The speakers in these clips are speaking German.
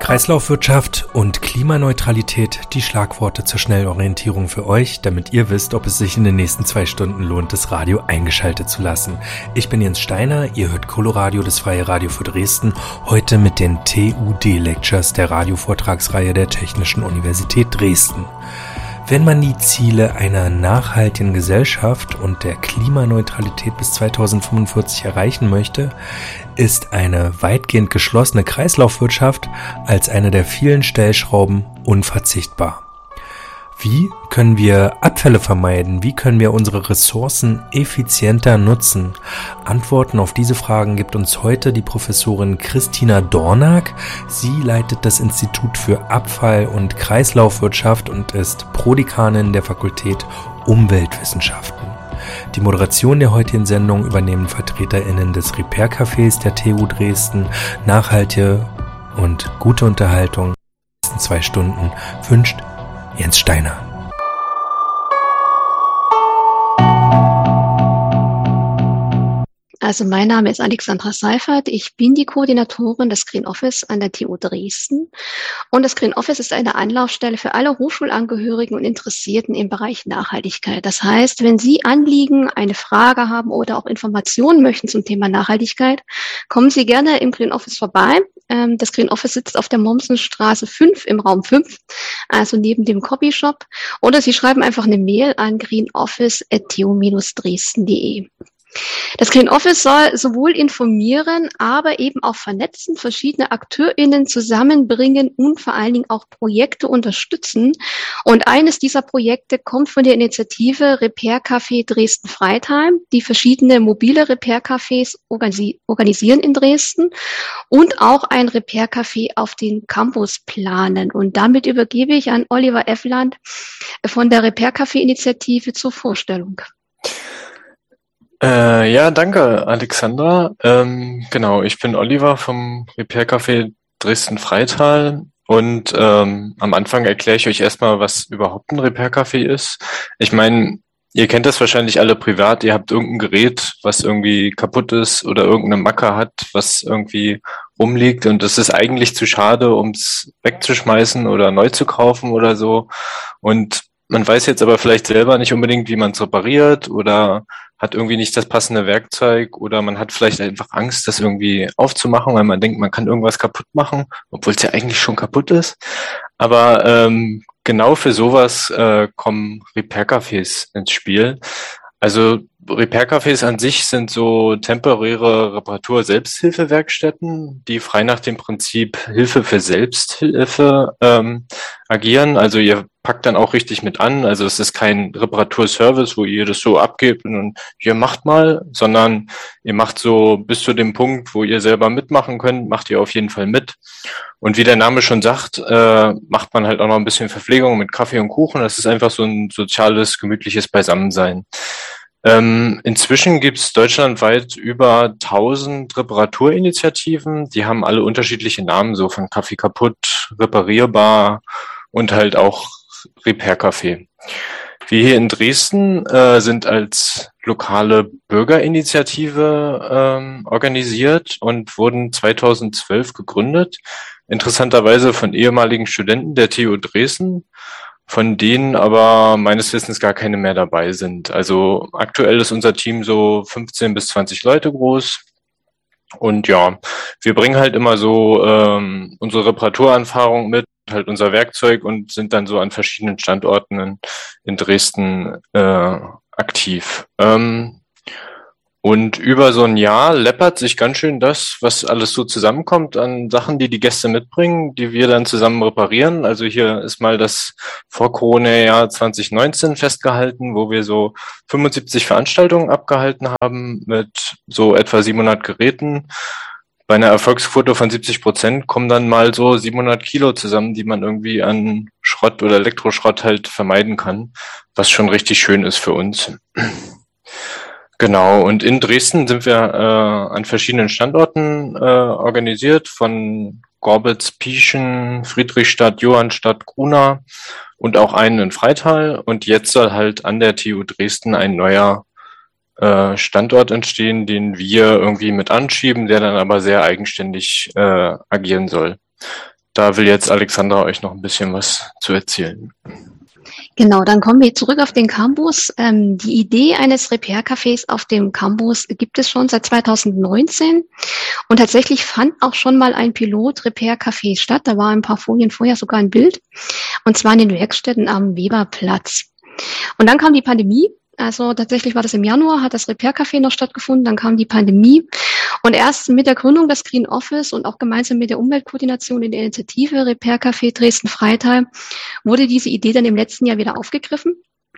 Kreislaufwirtschaft und Klimaneutralität, die Schlagworte zur Schnellorientierung für euch, damit ihr wisst, ob es sich in den nächsten 2 Stunden lohnt, das Radio eingeschaltet zu lassen. Ich bin Jens Steiner, ihr hört Coloradio, das Freie Radio für Dresden, heute mit den TUD-Lectures der Radiovortragsreihe der Technischen Universität Dresden. Wenn man die Ziele einer nachhaltigen Gesellschaft und der Klimaneutralität bis 2045 erreichen möchte, ist eine weitgehend geschlossene Kreislaufwirtschaft als eine der vielen Stellschrauben unverzichtbar. Wie können wir Abfälle vermeiden? Wie können wir unsere Ressourcen effizienter nutzen? Antworten auf diese Fragen gibt uns heute die Professorin Christina Dornack. Sie leitet das Institut für Abfall- und Kreislaufwirtschaft und ist Prodekanin der Fakultät Umweltwissenschaften. Die Moderation der heutigen Sendung übernehmen VertreterInnen des Repair-Cafés der TU Dresden. Nachhaltige und gute Unterhaltung in den nächsten 2 Stunden wünscht Jens Steiner. Also mein Name ist Alexandra Seifert. Ich bin die Koordinatorin des Green Office an der TU Dresden. Und das Green Office ist eine Anlaufstelle für alle Hochschulangehörigen und Interessierten im Bereich Nachhaltigkeit. Das heißt, wenn Sie Anliegen, eine Frage haben oder auch Informationen möchten zum Thema Nachhaltigkeit, kommen Sie gerne im Green Office vorbei. Das Green Office sitzt auf der Mommsenstraße 5 im Raum 5, also neben dem Copyshop. Oder Sie schreiben einfach eine Mail an greenoffice@tu-dresden.de. Das Green Office soll sowohl informieren, aber eben auch vernetzen, verschiedene AkteurInnen zusammenbringen und vor allen Dingen auch Projekte unterstützen. Und eines dieser Projekte kommt von der Initiative Repair Café Dresden-Freitheim, die verschiedene mobile Repair-Cafés organisieren in Dresden und auch ein Repair Café auf den Campus planen. Und damit übergebe ich an Oliver Effland von der Repair Café-Initiative zur Vorstellung. Ja, danke, Alexandra. Genau, ich bin Oliver vom Repair Café Dresden-Freital und am Anfang erkläre ich euch erstmal, was überhaupt ein Repair Café ist. Ich meine, ihr kennt das wahrscheinlich alle privat, ihr habt irgendein Gerät, was irgendwie kaputt ist oder irgendeine Macke hat, was irgendwie rumliegt und es ist eigentlich zu schade, um es wegzuschmeißen oder neu zu kaufen oder so. Und man weiß jetzt aber vielleicht selber nicht unbedingt, wie man es repariert oder hat irgendwie nicht das passende Werkzeug oder man hat vielleicht einfach Angst, das irgendwie aufzumachen, weil man denkt, man kann irgendwas kaputt machen, obwohl es ja eigentlich schon kaputt ist. Aber genau für sowas kommen Repair-Cafés ins Spiel. Also Repair-Cafés an sich sind so temporäre Reparatur-Selbsthilfewerkstätten, die frei nach dem Prinzip Hilfe für Selbsthilfe agieren. Also ihr packt dann auch richtig mit an. Also es ist kein Reparaturservice, wo ihr das so abgebt und ihr macht mal, sondern ihr macht so bis zu dem Punkt, wo ihr selber mitmachen könnt, macht ihr auf jeden Fall mit. Und wie der Name schon sagt, macht man halt auch noch ein bisschen Verpflegung mit Kaffee und Kuchen. Das ist einfach so ein soziales, gemütliches Beisammensein. Inzwischen gibt es deutschlandweit über 1000 Reparaturinitiativen. Die haben alle unterschiedliche Namen, so von Kaffee kaputt, reparierbar und halt auch Repair-Café. Wir hier in Dresden sind als lokale Bürgerinitiative organisiert und wurden 2012 gegründet. Interessanterweise von ehemaligen Studenten der TU Dresden, von denen aber meines Wissens gar keine mehr dabei sind. Also aktuell ist unser Team so 15 bis 20 Leute groß. Und ja, wir bringen halt immer so unsere Reparaturanfahrung mit, halt unser Werkzeug und sind dann so an verschiedenen Standorten in Dresden aktiv. Und über so ein Jahr läppert sich ganz schön das, was alles so zusammenkommt an Sachen, die die Gäste mitbringen, die wir dann zusammen reparieren. Also hier ist mal das Vor-Corona-Jahr 2019 festgehalten, wo wir so 75 Veranstaltungen abgehalten haben mit so etwa 700 Geräten. Bei einer Erfolgsquote von 70% kommen dann mal so 700 Kilo zusammen, die man irgendwie an Schrott oder Elektroschrott halt vermeiden kann, was schon richtig schön ist für uns. Genau, und in Dresden sind wir an verschiedenen Standorten organisiert, von Gorbitz, Pieschen, Friedrichstadt, Johannstadt, Grunau und auch einen in Freital. Und jetzt soll halt an der TU Dresden ein neuer Standort entstehen, den wir irgendwie mit anschieben, der dann aber sehr eigenständig agieren soll. da will jetzt Alexandra euch noch ein bisschen was zu erzählen. Genau, dann kommen wir zurück auf den Campus. Die Idee eines Repair-Cafés auf dem Campus gibt es schon seit 2019 und tatsächlich fand auch schon mal ein Pilot-Repair-Café statt. Da war ein paar Folien vorher sogar ein Bild, und zwar in den Werkstätten am Weberplatz. Und dann kam die Pandemie. Also tatsächlich war das im Januar, hat das Repair-Café noch stattgefunden, dann kam die Pandemie. Und erst mit der Gründung des Green Office und auch gemeinsam mit der Umweltkoordination in der Initiative Repair-Café Dresden-Freital wurde diese Idee dann im letzten Jahr wieder aufgegriffen.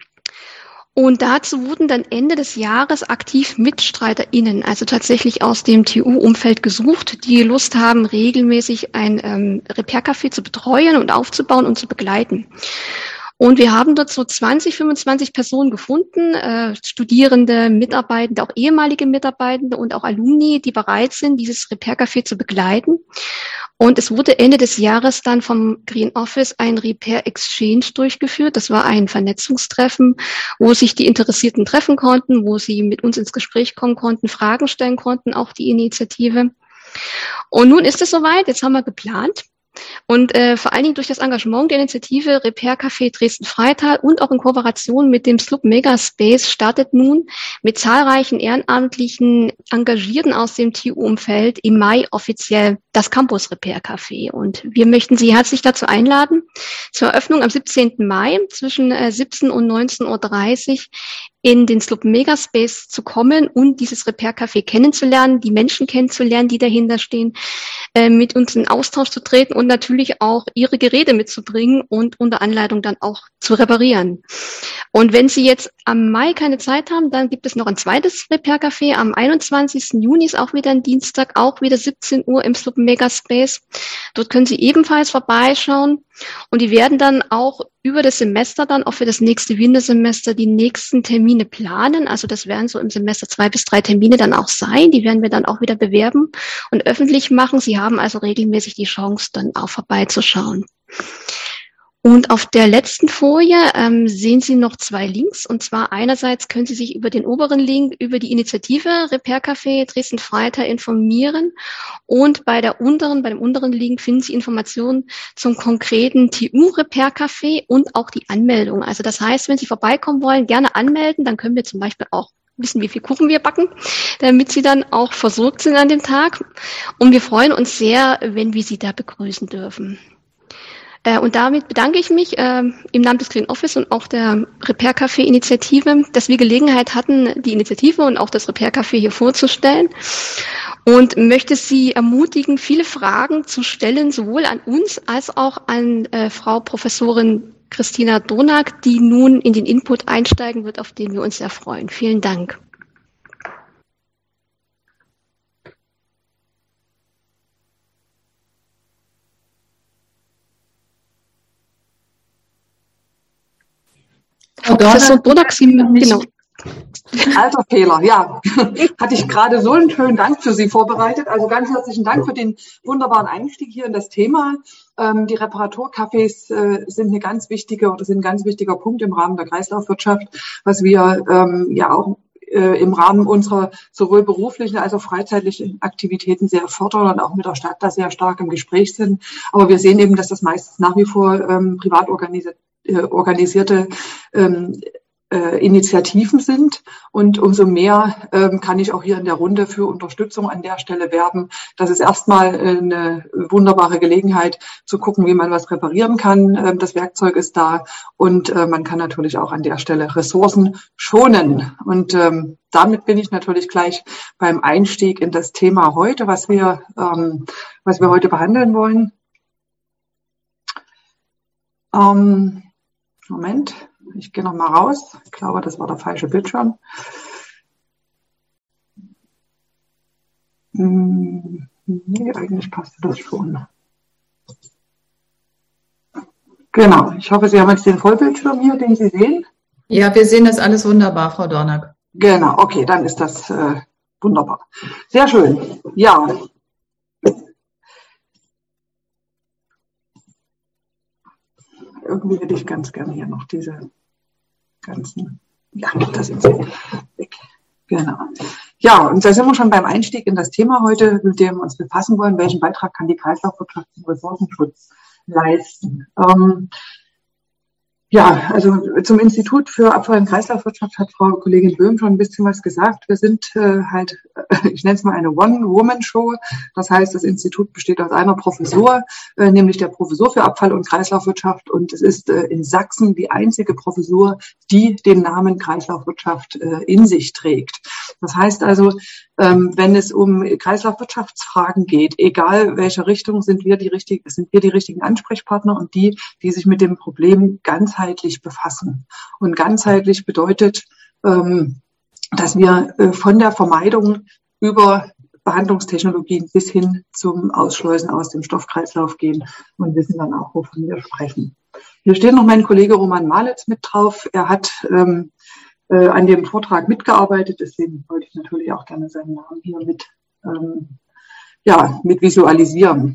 Und dazu wurden dann Ende des Jahres aktiv MitstreiterInnen, also tatsächlich aus dem TU-Umfeld gesucht, die Lust haben, regelmäßig ein Repair-Café zu betreuen und aufzubauen und zu begleiten. Und wir haben dort so 20, 25 Personen gefunden, Studierende, Mitarbeitende, auch ehemalige Mitarbeitende und auch Alumni, die bereit sind, dieses Repair-Café zu begleiten. Und es wurde Ende des Jahres dann vom Green Office ein Repair Exchange durchgeführt. Das war ein Vernetzungstreffen, wo sich die Interessierten treffen konnten, wo sie mit uns ins Gespräch kommen konnten, Fragen stellen konnten, auch die Initiative. Und nun ist es soweit, jetzt haben wir geplant. Und vor allen Dingen durch das Engagement der Initiative Repair Café Dresden-Freital und auch in Kooperation mit dem SLUB Megaspace startet nun mit zahlreichen ehrenamtlichen Engagierten aus dem TU-Umfeld im Mai offiziell das Campus Repair Café. Und wir möchten Sie herzlich dazu einladen, zur Eröffnung am 17. Mai zwischen 17 und 19:30 Uhr in den SLUB Megaspace zu kommen und dieses Repair Café kennenzulernen, die Menschen kennenzulernen, die dahinter stehen, mit uns in Austausch zu treten und natürlich auch Ihre Geräte mitzubringen und unter Anleitung dann auch zu reparieren. Und wenn Sie jetzt am Mai keine Zeit haben, dann gibt es noch ein zweites Repair Café. Am 21. Juni ist auch wieder ein Dienstag, auch wieder 17 Uhr im SLUB Megaspace. Dort können Sie ebenfalls vorbeischauen. Und die werden dann auch über das Semester dann auch für das nächste Wintersemester die nächsten Termine planen. Also das werden so im Semester 2 bis 3 Termine dann auch sein. Die werden wir dann auch wieder bewerben und öffentlich machen. Sie haben also regelmäßig die Chance, dann auch vorbeizuschauen. Und auf der letzten Folie sehen Sie noch 2 Links. Und zwar einerseits können Sie sich über den oberen Link über die Initiative Repair Café Dresden-Freital informieren. Und bei dem unteren Link finden Sie Informationen zum konkreten TU Repair Café und auch die Anmeldung. Also das heißt, wenn Sie vorbeikommen wollen, gerne anmelden. Dann können wir zum Beispiel auch wissen, wie viel Kuchen wir backen, damit Sie dann auch versorgt sind an dem Tag. Und wir freuen uns sehr, wenn wir Sie da begrüßen dürfen. Und damit bedanke ich mich im Namen des Green Office und auch der Repair Café Initiative, dass wir Gelegenheit hatten, die Initiative und auch das Repair Café hier vorzustellen, und möchte Sie ermutigen, viele Fragen zu stellen, sowohl an uns als auch an Frau Professorin Christina Donak, die nun in den Input einsteigen wird, auf den wir uns sehr freuen. Vielen Dank. Professor Donak, Sie, genau. Also Fehler, ja. Hatte ich gerade so einen schönen Dank für Sie vorbereitet. Also ganz herzlichen Dank für den wunderbaren Einstieg hier in das Thema. Die Reparaturcafés sind ein ganz wichtiger Punkt im Rahmen der Kreislaufwirtschaft, was wir ja auch im Rahmen unserer sowohl beruflichen als auch freizeitlichen Aktivitäten sehr fördern und auch mit der Stadt da sehr stark im Gespräch sind. Aber wir sehen eben, dass das meistens nach wie vor privat organisierte Initiativen sind, und umso mehr kann ich auch hier in der Runde für Unterstützung an der Stelle werben. Das ist erstmal eine wunderbare Gelegenheit zu gucken, wie man was reparieren kann. Das Werkzeug ist da, und man kann natürlich auch an der Stelle Ressourcen schonen. Und damit bin ich natürlich gleich beim Einstieg in das Thema heute, was wir heute behandeln wollen. Moment. Ich gehe noch mal raus. Ich glaube, das war der falsche Bildschirm. Nee, eigentlich passte das schon. Genau. Ich hoffe, Sie haben jetzt den Vollbildschirm hier, den Sie sehen. Ja, wir sehen das alles wunderbar, Frau Dornak. Genau. Okay, dann ist das wunderbar. Sehr schön. Ja. Irgendwie hätte ich ganz gerne hier noch diese ganzen, ja, das ist weg. Genau. Ja, und da sind wir schon beim Einstieg in das Thema heute, mit dem wir uns befassen wollen. Welchen Beitrag kann die Kreislaufwirtschaft zum Ressourcenschutz leisten? Ja, also zum Institut für Abfall- und Kreislaufwirtschaft hat Frau Kollegin Böhm schon ein bisschen was gesagt. Wir sind ich nenne es mal eine One-Woman-Show. Das heißt, das Institut besteht aus einer Professur, nämlich der Professur für Abfall- und Kreislaufwirtschaft. Und es ist in Sachsen die einzige Professur, die den Namen Kreislaufwirtschaft in sich trägt. Das heißt also, wenn es um Kreislaufwirtschaftsfragen geht, egal welche Richtung, sind wir die richtigen Ansprechpartner und die sich mit dem Problem ganzheitlich befassen. Und ganzheitlich bedeutet, dass wir von der Vermeidung über Behandlungstechnologien bis hin zum Ausschleusen aus dem Stoffkreislauf gehen und wissen dann auch, wovon wir sprechen. Hier steht noch mein Kollege Roman Malitz mit drauf. Er hat an dem Vortrag mitgearbeitet, deswegen wollte ich natürlich auch gerne seinen Namen hier mit visualisieren.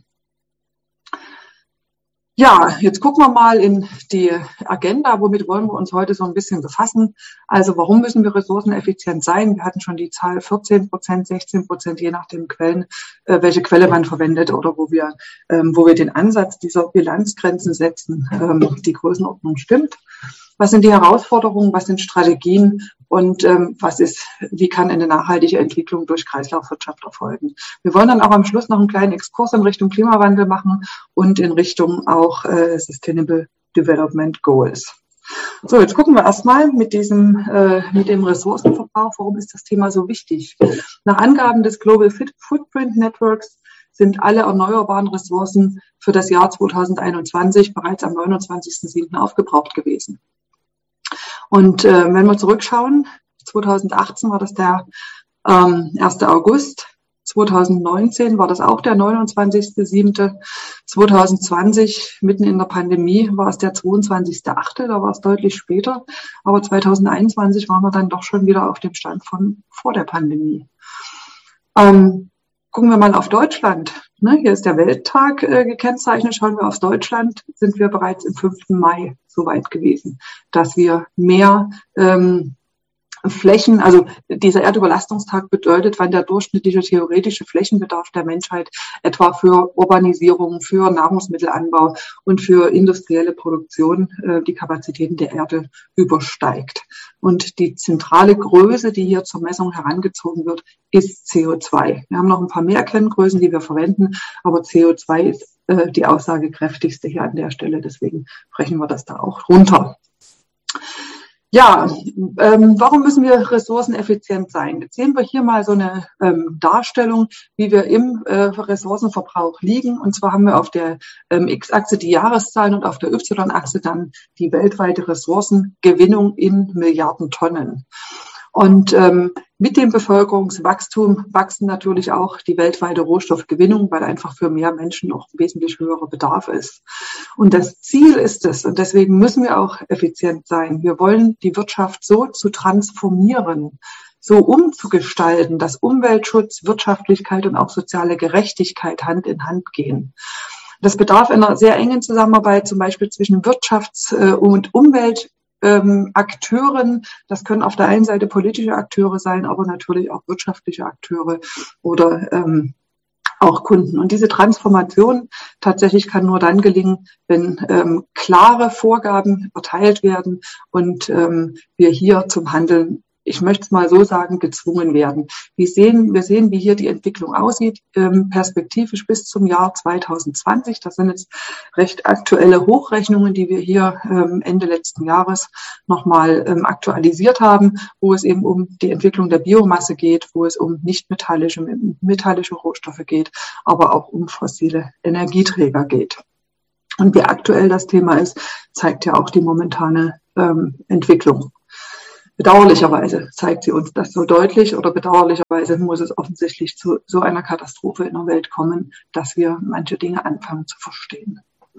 Ja, jetzt gucken wir mal in die Agenda. Womit wollen wir uns heute so ein bisschen befassen? Also warum müssen wir ressourceneffizient sein? Wir hatten schon die Zahl 14%, 16%, je nach den Quellen, welche Quelle man verwendet oder wo wir den Ansatz dieser Bilanzgrenzen setzen. Die Größenordnung stimmt. Was sind die Herausforderungen? Was sind Strategien? Und wie kann eine nachhaltige Entwicklung durch Kreislaufwirtschaft erfolgen? Wir wollen dann auch am Schluss noch einen kleinen Exkurs in Richtung Klimawandel machen und in Richtung auch Sustainable Development Goals. So, jetzt gucken wir erstmal mit dem Ressourcenverbrauch. Warum ist das Thema so wichtig? Nach Angaben des Global Footprint Networks sind alle erneuerbaren Ressourcen für das Jahr 2021 bereits am 29.07. aufgebraucht gewesen. Und wenn wir zurückschauen, 2018 war das der 1. August, 2019 war das auch der 29.07., 2020 mitten in der Pandemie war es der 22.08., da war es deutlich später, aber 2021 waren wir dann doch schon wieder auf dem Stand von vor der Pandemie. Gucken wir mal auf Deutschland. Hier ist der Welttag gekennzeichnet. Schauen wir auf Deutschland, sind wir bereits am 5. Mai so weit gewesen, dass wir mehr Flächen, also dieser Erdüberlastungstag bedeutet, wann der durchschnittliche theoretische Flächenbedarf der Menschheit etwa für Urbanisierung, für Nahrungsmittelanbau und für industrielle Produktion die Kapazitäten der Erde übersteigt. Und die zentrale Größe, die hier zur Messung herangezogen wird, ist CO2. Wir haben noch ein paar mehr Kenngrößen, die wir verwenden, aber CO2 ist die aussagekräftigste hier an der Stelle. Deswegen brechen wir das da auch runter. Ja, warum müssen wir ressourceneffizient sein? Jetzt sehen wir hier mal so eine Darstellung, wie wir im Ressourcenverbrauch liegen. Und zwar haben wir auf der X-Achse die Jahreszahlen und auf der Y-Achse dann die weltweite Ressourcengewinnung in Milliarden Tonnen. Und mit dem Bevölkerungswachstum wachsen natürlich auch die weltweite Rohstoffgewinnung, weil einfach für mehr Menschen noch wesentlich höherer Bedarf ist. Und das Ziel ist es, und deswegen müssen wir auch effizient sein. Wir wollen die Wirtschaft so zu transformieren, so umzugestalten, dass Umweltschutz, Wirtschaftlichkeit und auch soziale Gerechtigkeit Hand in Hand gehen. Das bedarf einer sehr engen Zusammenarbeit, zum Beispiel zwischen Wirtschafts- und Akteuren, das können auf der einen Seite politische Akteure sein, aber natürlich auch wirtschaftliche Akteure oder auch Kunden. Und diese Transformation tatsächlich kann nur dann gelingen, wenn klare Vorgaben erteilt werden und wir hier zum Handeln, ich möchte es mal so sagen, gezwungen werden. Wir sehen, wie hier die Entwicklung aussieht, perspektivisch bis zum Jahr 2020. Das sind jetzt recht aktuelle Hochrechnungen, die wir hier Ende letzten Jahres nochmal aktualisiert haben, wo es eben um die Entwicklung der Biomasse geht, wo es um metallische Rohstoffe geht, aber auch um fossile Energieträger geht. Und wie aktuell das Thema ist, zeigt ja auch die momentane Entwicklung. Bedauerlicherweise zeigt sie uns das so deutlich oder bedauerlicherweise muss es offensichtlich zu so einer Katastrophe in der Welt kommen, dass wir manche Dinge anfangen zu verstehen.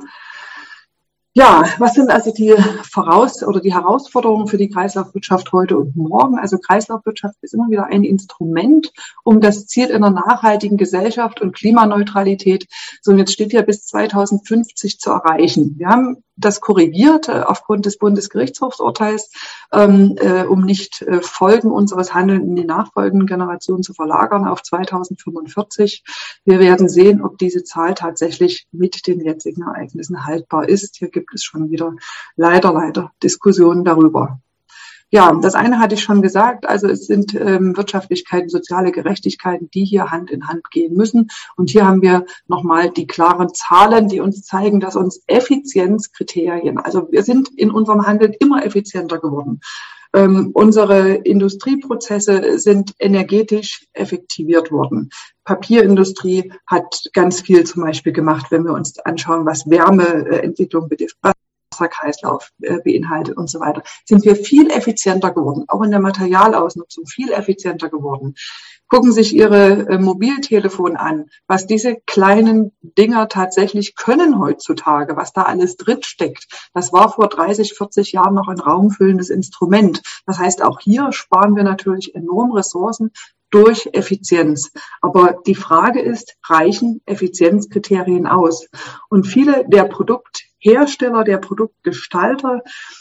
Ja, was sind also die Herausforderungen für die Kreislaufwirtschaft heute und morgen? Also Kreislaufwirtschaft ist immer wieder ein Instrument, um das Ziel einer nachhaltigen Gesellschaft und Klimaneutralität, so und jetzt steht hier bis 2050 zu erreichen. Wir haben das korrigiert aufgrund des Bundesgerichtshofsurteils, um nicht Folgen unseres Handelns in die nachfolgenden Generationen zu verlagern auf 2045. Wir werden sehen, ob diese Zahl tatsächlich mit den jetzigen Ereignissen haltbar ist. Hier gibt es schon wieder leider Diskussionen darüber. Ja, das eine hatte ich schon gesagt, also es sind Wirtschaftlichkeiten, soziale Gerechtigkeiten, die hier Hand in Hand gehen müssen. Und hier haben wir nochmal die klaren Zahlen, die uns zeigen, dass uns Effizienzkriterien, also wir sind in unserem Handeln immer effizienter geworden. Unsere Industrieprozesse sind energetisch effektiviert worden. Papierindustrie hat ganz viel zum Beispiel gemacht, wenn wir uns anschauen, was Wärmeentwicklung betrifft, Wasserkreislauf beinhaltet und so weiter, sind wir viel effizienter geworden, auch in der Materialausnutzung viel effizienter geworden. Gucken sich Ihre Mobiltelefone an, was diese kleinen Dinger tatsächlich können heutzutage, was da alles drin steckt. Das war vor 30, 40 Jahren noch ein raumfüllendes Instrument. Das heißt, auch hier sparen wir natürlich enorm Ressourcen durch Effizienz. Aber die Frage ist, reichen Effizienzkriterien aus? Und viele der Produkthersteller, der Produktgestalter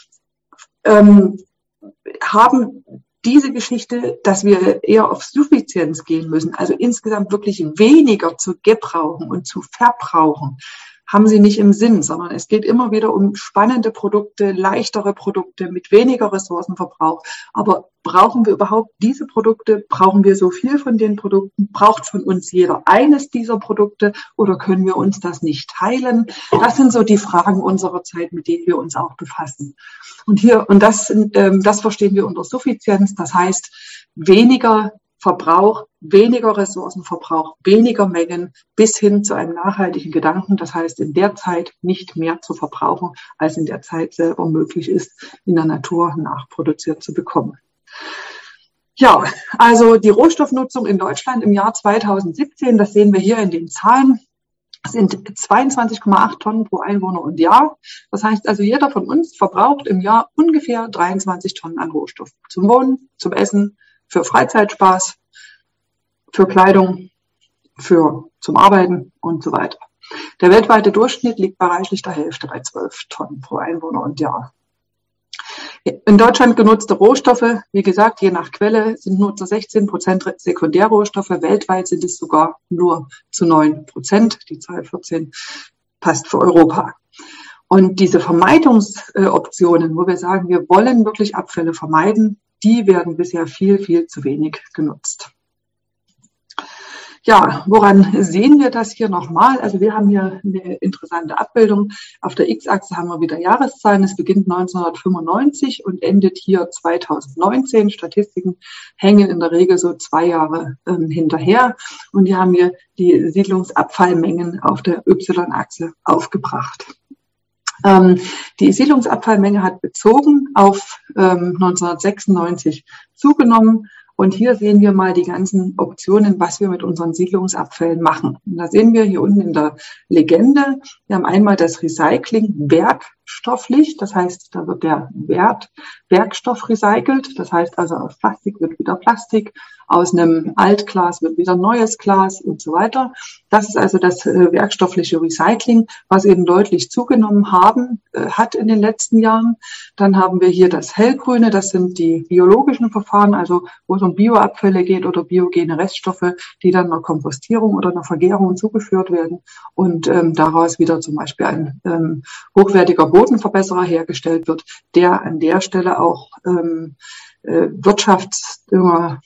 haben diese Geschichte, dass wir eher auf Suffizienz gehen müssen, also insgesamt wirklich weniger zu gebrauchen und zu verbrauchen, haben sie nicht im Sinn, sondern es geht immer wieder um spannende Produkte, leichtere Produkte mit weniger Ressourcenverbrauch. Aber brauchen wir überhaupt diese Produkte? Brauchen wir so viel von den Produkten? Braucht von uns jeder eines dieser Produkte oder können wir uns das nicht teilen? Das sind so die Fragen unserer Zeit, mit denen wir uns auch befassen. Und das verstehen wir unter Suffizienz. Das heißt, weniger Verbrauch, weniger Ressourcenverbrauch, weniger Mengen bis hin zu einem nachhaltigen Gedanken. Das heißt, in der Zeit nicht mehr zu verbrauchen, als in der Zeit selber möglich ist, in der Natur nachproduziert zu bekommen. Ja, also die Rohstoffnutzung in Deutschland im Jahr 2017, das sehen wir hier in den Zahlen, sind 22,8 Tonnen pro Einwohner und Jahr. Das heißt also, jeder von uns verbraucht im Jahr ungefähr 23 Tonnen an Rohstoff. Zum Wohnen, zum Essen, für Freizeitspaß, für Kleidung, zum Arbeiten und so weiter. Der weltweite Durchschnitt liegt bei reichlich der Hälfte, bei 12 Tonnen pro Einwohner und Jahr. In Deutschland genutzte Rohstoffe, wie gesagt, je nach Quelle, sind nur zu 16% Sekundärrohstoffe. Weltweit sind es sogar nur zu 9%. Die Zahl 14 passt für Europa. Und diese Vermeidungsoptionen, wo wir sagen, wir wollen wirklich Abfälle vermeiden, die werden bisher viel zu wenig genutzt. Ja, woran sehen wir das hier nochmal? Also wir haben hier eine interessante Abbildung. Auf der X-Achse haben wir wieder Jahreszahlen. Es beginnt 1995 und endet hier 2019. Statistiken hängen in der Regel so 2 Jahre hinterher. Und hier haben wir die Siedlungsabfallmengen auf der Y-Achse aufgebracht. Die Siedlungsabfallmenge hat bezogen auf 1996 zugenommen. Und hier sehen wir mal die ganzen Optionen, was wir mit unseren Siedlungsabfällen machen. Und da sehen wir hier unten in der Legende, wir haben einmal das Recycling werkstofflich, das heißt, da wird der Werkstoff recycelt, das heißt also aus Plastik wird wieder Plastik, aus einem Altglas wird wieder neues Glas und so weiter. Das ist also das werkstoffliche Recycling, was eben deutlich zugenommen hat in den letzten Jahren. Dann haben wir hier das Hellgrüne, das sind die biologischen Verfahren, also wo es um Bioabfälle geht oder biogene Reststoffe, die dann einer Kompostierung oder einer Vergärung zugeführt werden und daraus wieder zum Beispiel ein hochwertiger Bodenverbesserer hergestellt wird, der an der Stelle auch Wirtschaftsdünger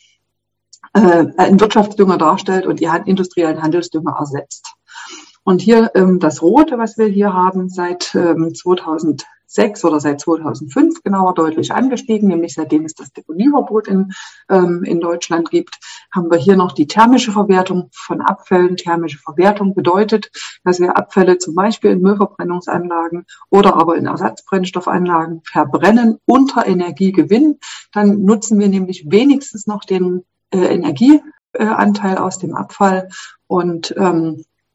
darstellt und die industriellen Handelsdünger ersetzt. Und hier das Rote, was wir hier haben, seit 2006 oder seit 2005 genauer deutlich angestiegen, nämlich seitdem es das Deponieverbot in Deutschland gibt, haben wir hier noch die thermische Verwertung von Abfällen. Thermische Verwertung bedeutet, dass wir Abfälle zum Beispiel in Müllverbrennungsanlagen oder aber in Ersatzbrennstoffanlagen verbrennen, unter Energiegewinn. Dann nutzen wir nämlich wenigstens noch den Energieanteil aus dem Abfall und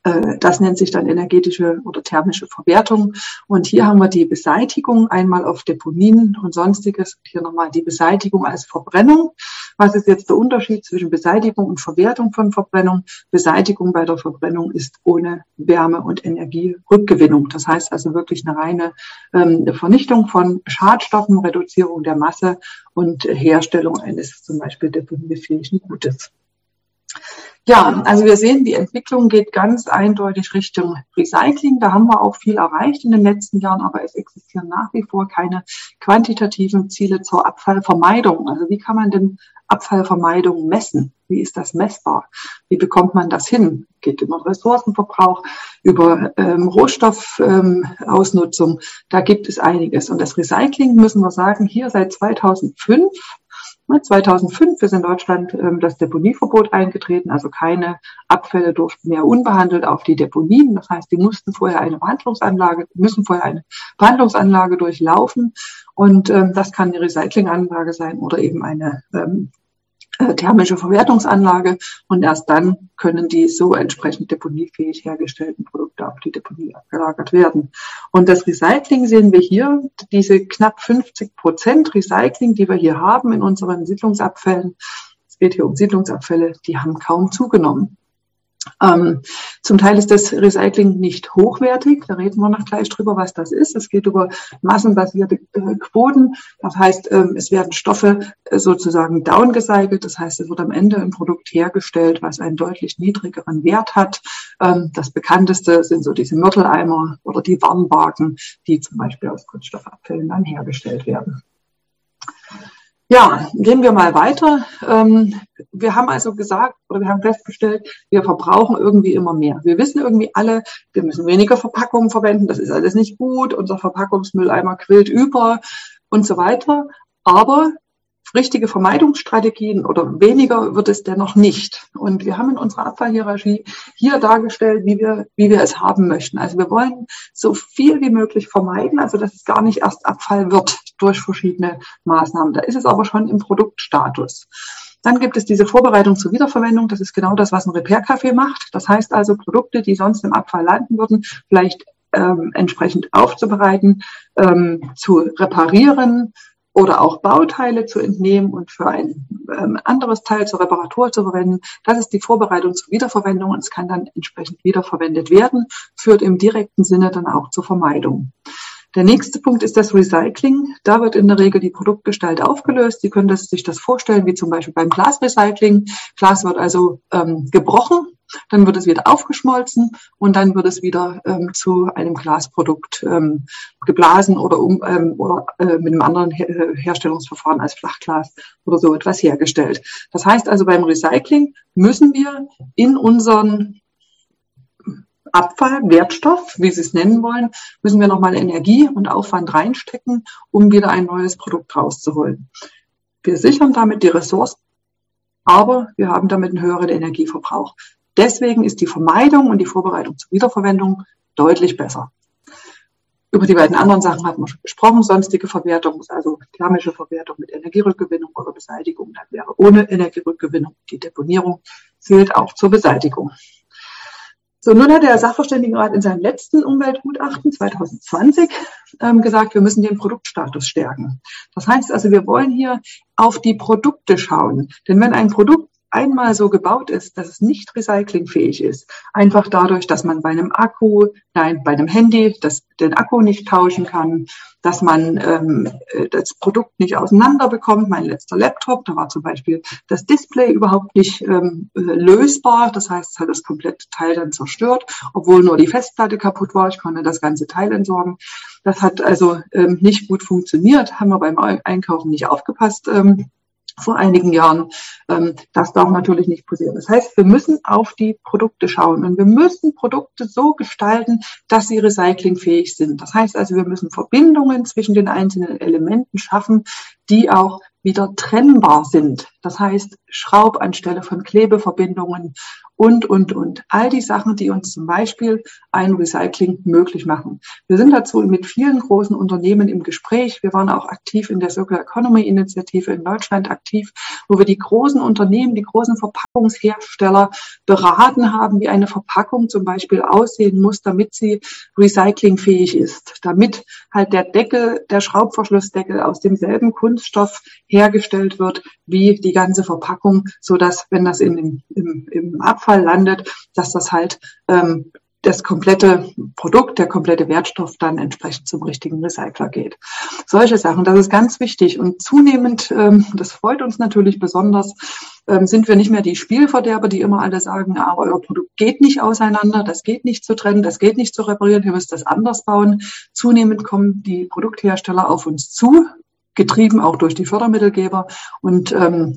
Das nennt sich dann energetische oder thermische Verwertung. Und hier haben wir die Beseitigung einmal auf Deponien und Sonstiges. Hier nochmal die Beseitigung als Verbrennung. Was ist jetzt der Unterschied zwischen Beseitigung und Verwertung von Verbrennung? Beseitigung bei der Verbrennung ist ohne Wärme- und Energierückgewinnung. Das heißt also wirklich eine reine Vernichtung von Schadstoffen, Reduzierung der Masse und Herstellung eines zum Beispiel deponiefähigen Gutes. Ja, also wir sehen, die Entwicklung geht ganz eindeutig Richtung Recycling. Da haben wir auch viel erreicht in den letzten Jahren, aber es existieren nach wie vor keine quantitativen Ziele zur Abfallvermeidung. Also wie kann man denn Abfallvermeidung messen? Wie ist das messbar? Wie bekommt man das hin? Geht über Ressourcenverbrauch, über Rohstoffausnutzung. Da gibt es einiges. Und das Recycling, müssen wir sagen, hier seit 2005 ist in Deutschland das Deponieverbot eingetreten, also keine Abfälle durften mehr unbehandelt auf die Deponien. Das heißt, die müssen vorher eine Behandlungsanlage durchlaufen und das kann eine Recyclinganlage sein oder eben eine thermische Verwertungsanlage und erst dann können die so entsprechend deponiefähig hergestellten Produkte auf die Deponie abgelagert werden. Und das Recycling sehen wir hier, diese knapp 50% Recycling, die wir hier haben in unseren Siedlungsabfällen, es geht hier um Siedlungsabfälle, die haben kaum zugenommen. Zum Teil ist das Recycling nicht hochwertig, da reden wir noch gleich drüber, was das ist. Es geht über massenbasierte Quoten, das heißt, es werden Stoffe sozusagen downgecycelt, das heißt, es wird am Ende ein Produkt hergestellt, was einen deutlich niedrigeren Wert hat. Das bekannteste sind so diese Mörteleimer oder die Warnwagen, die zum Beispiel aus Kunststoffabfällen dann hergestellt werden. Ja, gehen wir mal weiter. Wir haben also gesagt, oder wir haben festgestellt, wir verbrauchen irgendwie immer mehr. Wir wissen irgendwie alle, wir müssen weniger Verpackungen verwenden, das ist alles nicht gut, unser Verpackungsmülleimer quillt über und so weiter. Aber richtige Vermeidungsstrategien oder weniger wird es dennoch nicht. Und wir haben in unserer Abfallhierarchie hier dargestellt, wie wir es haben möchten. Also wir wollen so viel wie möglich vermeiden, also dass es gar nicht erst Abfall wird durch verschiedene Maßnahmen. Da ist es aber schon im Produktstatus. Dann gibt es diese Vorbereitung zur Wiederverwendung. Das ist genau das, was ein Repair-Café macht. Das heißt also, Produkte, die sonst im Abfall landen würden, vielleicht entsprechend aufzubereiten, zu reparieren, oder auch Bauteile zu entnehmen und für ein anderes Teil zur Reparatur zu verwenden. Das ist die Vorbereitung zur Wiederverwendung und es kann dann entsprechend wiederverwendet werden, führt im direkten Sinne dann auch zur Vermeidung. Der nächste Punkt ist das Recycling. Da wird in der Regel die Produktgestalt aufgelöst. Sie können sich das vorstellen, wie zum Beispiel beim Glasrecycling. Glas wird also gebrochen, dann wird es wieder aufgeschmolzen und dann wird es wieder zu einem Glasprodukt geblasen oder mit einem anderen Herstellungsverfahren als Flachglas oder so etwas hergestellt. Das heißt also, beim Recycling müssen wir in unseren Abfall, Wertstoff, wie Sie es nennen wollen, müssen wir nochmal Energie und Aufwand reinstecken, um wieder ein neues Produkt rauszuholen. Wir sichern damit die Ressourcen, aber wir haben damit einen höheren Energieverbrauch. Deswegen ist die Vermeidung und die Vorbereitung zur Wiederverwendung deutlich besser. Über die beiden anderen Sachen hatten wir schon gesprochen. Sonstige Verwertung, also thermische Verwertung mit Energierückgewinnung oder Beseitigung, dann wäre ohne Energierückgewinnung. Die Deponierung zählt auch zur Beseitigung. So, nun hat der Sachverständigenrat in seinem letzten Umweltgutachten 2020 gesagt, wir müssen den Produktstatus stärken. Das heißt also, wir wollen hier auf die Produkte schauen. Denn wenn ein Produkt einmal so gebaut ist, dass es nicht recyclingfähig ist, einfach dadurch, dass man bei einem Handy den Akku nicht tauschen kann, dass man das Produkt nicht auseinander bekommt. Mein letzter Laptop, da war zum Beispiel das Display überhaupt nicht lösbar. Das heißt, es hat das komplette Teil dann zerstört, obwohl nur die Festplatte kaputt war. Ich konnte das ganze Teil entsorgen. Das hat also nicht gut funktioniert, haben wir beim Einkaufen nicht aufgepasst. Vor einigen Jahren. Das darf natürlich nicht passieren. Das heißt, wir müssen auf die Produkte schauen und wir müssen Produkte so gestalten, dass sie recyclingfähig sind. Das heißt also, wir müssen Verbindungen zwischen den einzelnen Elementen schaffen, die auch wieder trennbar sind. Das heißt, Schraub anstelle von Klebeverbindungen und. All die Sachen, die uns zum Beispiel ein Recycling möglich machen. Wir sind dazu mit vielen großen Unternehmen im Gespräch. Wir waren auch aktiv in der Circular Economy Initiative in Deutschland aktiv, wo wir die großen Unternehmen, die großen Verpackungshersteller beraten haben, wie eine Verpackung zum Beispiel aussehen muss, damit sie recyclingfähig ist, damit halt der Deckel, der Schraubverschlussdeckel aus demselben Kunststoff hergestellt wird wie die ganze Verpackung, so dass, wenn das im Abfall landet, dass das halt das komplette Produkt, der komplette Wertstoff dann entsprechend zum richtigen Recycler geht. Solche Sachen, das ist ganz wichtig. Und zunehmend, das freut uns natürlich besonders, sind wir nicht mehr die Spielverderber, die immer alle sagen, aber euer Produkt geht nicht auseinander, das geht nicht zu trennen, das geht nicht zu reparieren, ihr müsst das anders bauen. Zunehmend kommen die Produkthersteller auf uns zu, getrieben auch durch die Fördermittelgeber und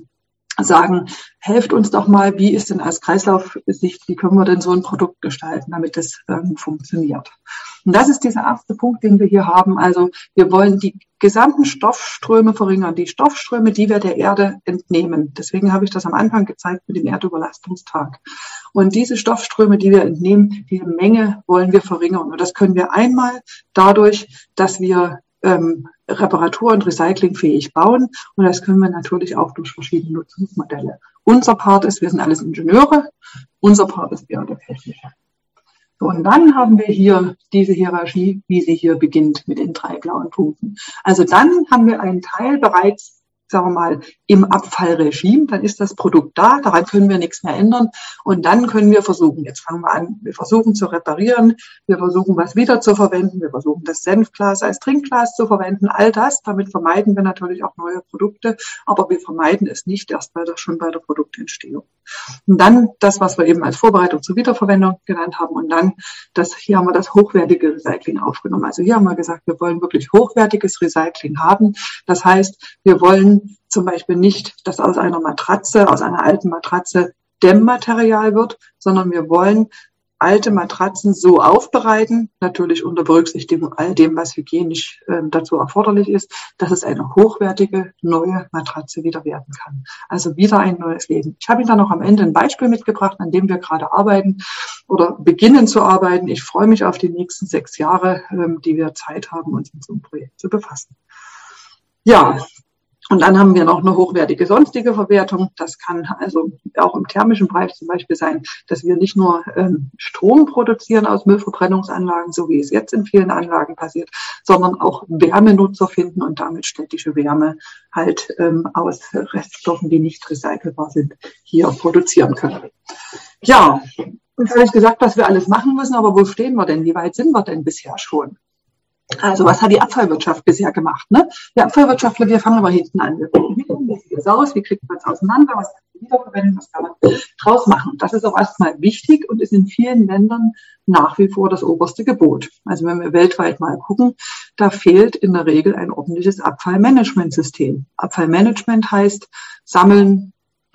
sagen, helft uns doch mal, wie ist denn als Kreislaufsicht, wie können wir denn so ein Produkt gestalten, damit es funktioniert. Und das ist dieser erste Punkt, den wir hier haben. Also wir wollen die gesamten Stoffströme verringern, die Stoffströme, die wir der Erde entnehmen. Deswegen habe ich das am Anfang gezeigt mit dem Erdüberlastungstag. Und diese Stoffströme, die wir entnehmen, diese Menge wollen wir verringern. Und das können wir einmal dadurch, dass wir reparatur- und recyclingfähig bauen. Und das können wir natürlich auch durch verschiedene Nutzungsmodelle. Unser Part ist, wir sind alles Ingenieure, unser Part ist eher der technische. So, und dann haben wir hier diese Hierarchie, wie sie hier beginnt mit den 3 blauen Punkten. Also dann haben wir einen Teil bereits, sagen wir mal, im Abfallregime, dann ist das Produkt da, daran können wir nichts mehr ändern und dann können wir versuchen, jetzt fangen wir an, wir versuchen zu reparieren, wir versuchen was wieder zu verwenden, wir versuchen das Senfglas als Trinkglas zu verwenden, all das, damit vermeiden wir natürlich auch neue Produkte, aber wir vermeiden es nicht erst schon bei der Produktentstehung. Und dann das, was wir eben als Vorbereitung zur Wiederverwendung genannt haben und dann, hier haben wir das hochwertige Recycling aufgenommen. Also hier haben wir gesagt, wir wollen wirklich hochwertiges Recycling haben. Das heißt, wir wollen zum Beispiel nicht, dass aus einer alten Matratze Dämmmaterial wird, sondern wir wollen alte Matratzen so aufbereiten, natürlich unter Berücksichtigung all dem, was hygienisch dazu erforderlich ist, dass es eine hochwertige neue Matratze wieder werden kann. Also wieder ein neues Leben. Ich habe Ihnen dann noch am Ende ein Beispiel mitgebracht, an dem wir gerade arbeiten oder beginnen zu arbeiten. Ich freue mich auf die nächsten 6 Jahre, die wir Zeit haben, uns mit so einem Projekt zu befassen. Ja. Und dann haben wir noch eine hochwertige sonstige Verwertung. Das kann also auch im thermischen Bereich zum Beispiel sein, dass wir nicht nur Strom produzieren aus Müllverbrennungsanlagen, so wie es jetzt in vielen Anlagen passiert, sondern auch Wärmenutzer finden und damit städtische Wärme halt aus Reststoffen, die nicht recycelbar sind, hier produzieren können. Ja, jetzt habe ich gesagt, dass wir alles machen müssen, aber wo stehen wir denn? Wie weit sind wir denn bisher schon? Also was hat die Abfallwirtschaft bisher gemacht? Ne? Die Abfallwirtschaftler, wir fangen aber hinten an. Wir gucken, wie sieht es aus, wie kriegt man es auseinander, was kann man wiederverwenden, was kann man draus machen. Das ist auch erstmal wichtig und ist in vielen Ländern nach wie vor das oberste Gebot. Also wenn wir weltweit mal gucken, da fehlt in der Regel ein ordentliches Abfallmanagementsystem. Abfallmanagement heißt sammeln,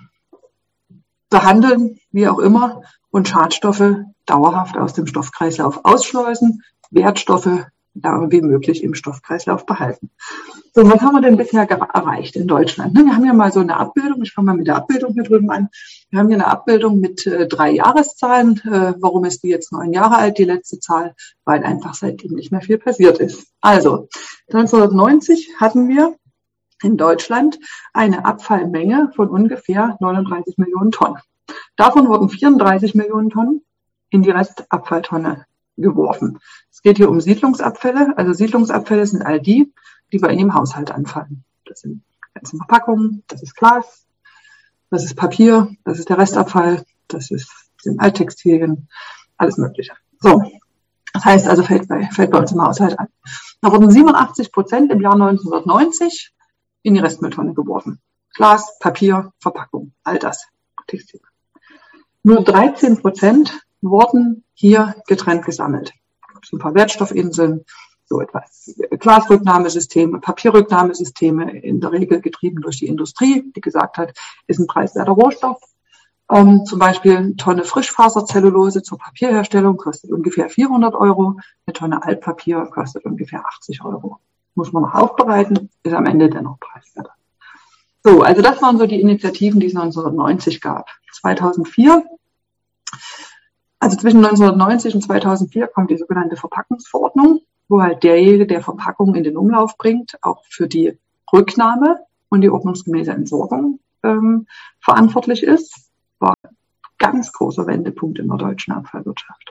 behandeln, wie auch immer, und Schadstoffe dauerhaft aus dem Stoffkreislauf ausschleusen, Wertstoffe wie möglich im Stoffkreislauf behalten. So, was haben wir denn bisher erreicht in Deutschland? Wir haben ja mal so eine Abbildung, ich fange mal mit der Abbildung hier drüben an. Wir haben hier eine Abbildung mit 3 Jahreszahlen. Warum ist die jetzt 9 Jahre alt, die letzte Zahl? Weil einfach seitdem nicht mehr viel passiert ist. Also, 1990 hatten wir in Deutschland eine Abfallmenge von ungefähr 39 Millionen Tonnen. Davon wurden 34 Millionen Tonnen in die Restabfalltonne geworfen. Es geht hier um Siedlungsabfälle. Also Siedlungsabfälle sind all die bei Ihnen im Haushalt anfallen. Das sind ganze Verpackungen, das ist Glas, das ist Papier, das ist der Restabfall, sind Alttextilien, alles Mögliche. So, das heißt also, fällt bei uns im Haushalt an. Da wurden 87% im Jahr 1990 in die Restmülltonne geworfen. Glas, Papier, Verpackung, all das, Textilien. Nur 13% wurden hier getrennt gesammelt. Es gibt ein paar Wertstoffinseln, so etwas. Glasrücknahmesysteme, Papierrücknahmesysteme, in der Regel getrieben durch die Industrie, die gesagt hat, ist ein preiswerter Rohstoff. Zum Beispiel eine Tonne Frischfaserzellulose zur Papierherstellung kostet ungefähr 400 €. Eine Tonne Altpapier kostet ungefähr 80 €. Muss man noch aufbereiten, ist am Ende dennoch preiswerter. So, also das waren so die Initiativen, die es 1990 gab. 2004, also zwischen 1990 und 2004 kommt die sogenannte Verpackungsverordnung, wo halt derjenige, der Verpackungen in den Umlauf bringt, auch für die Rücknahme und die ordnungsgemäße Entsorgung verantwortlich ist. War ein ganz großer Wendepunkt in der deutschen Abfallwirtschaft.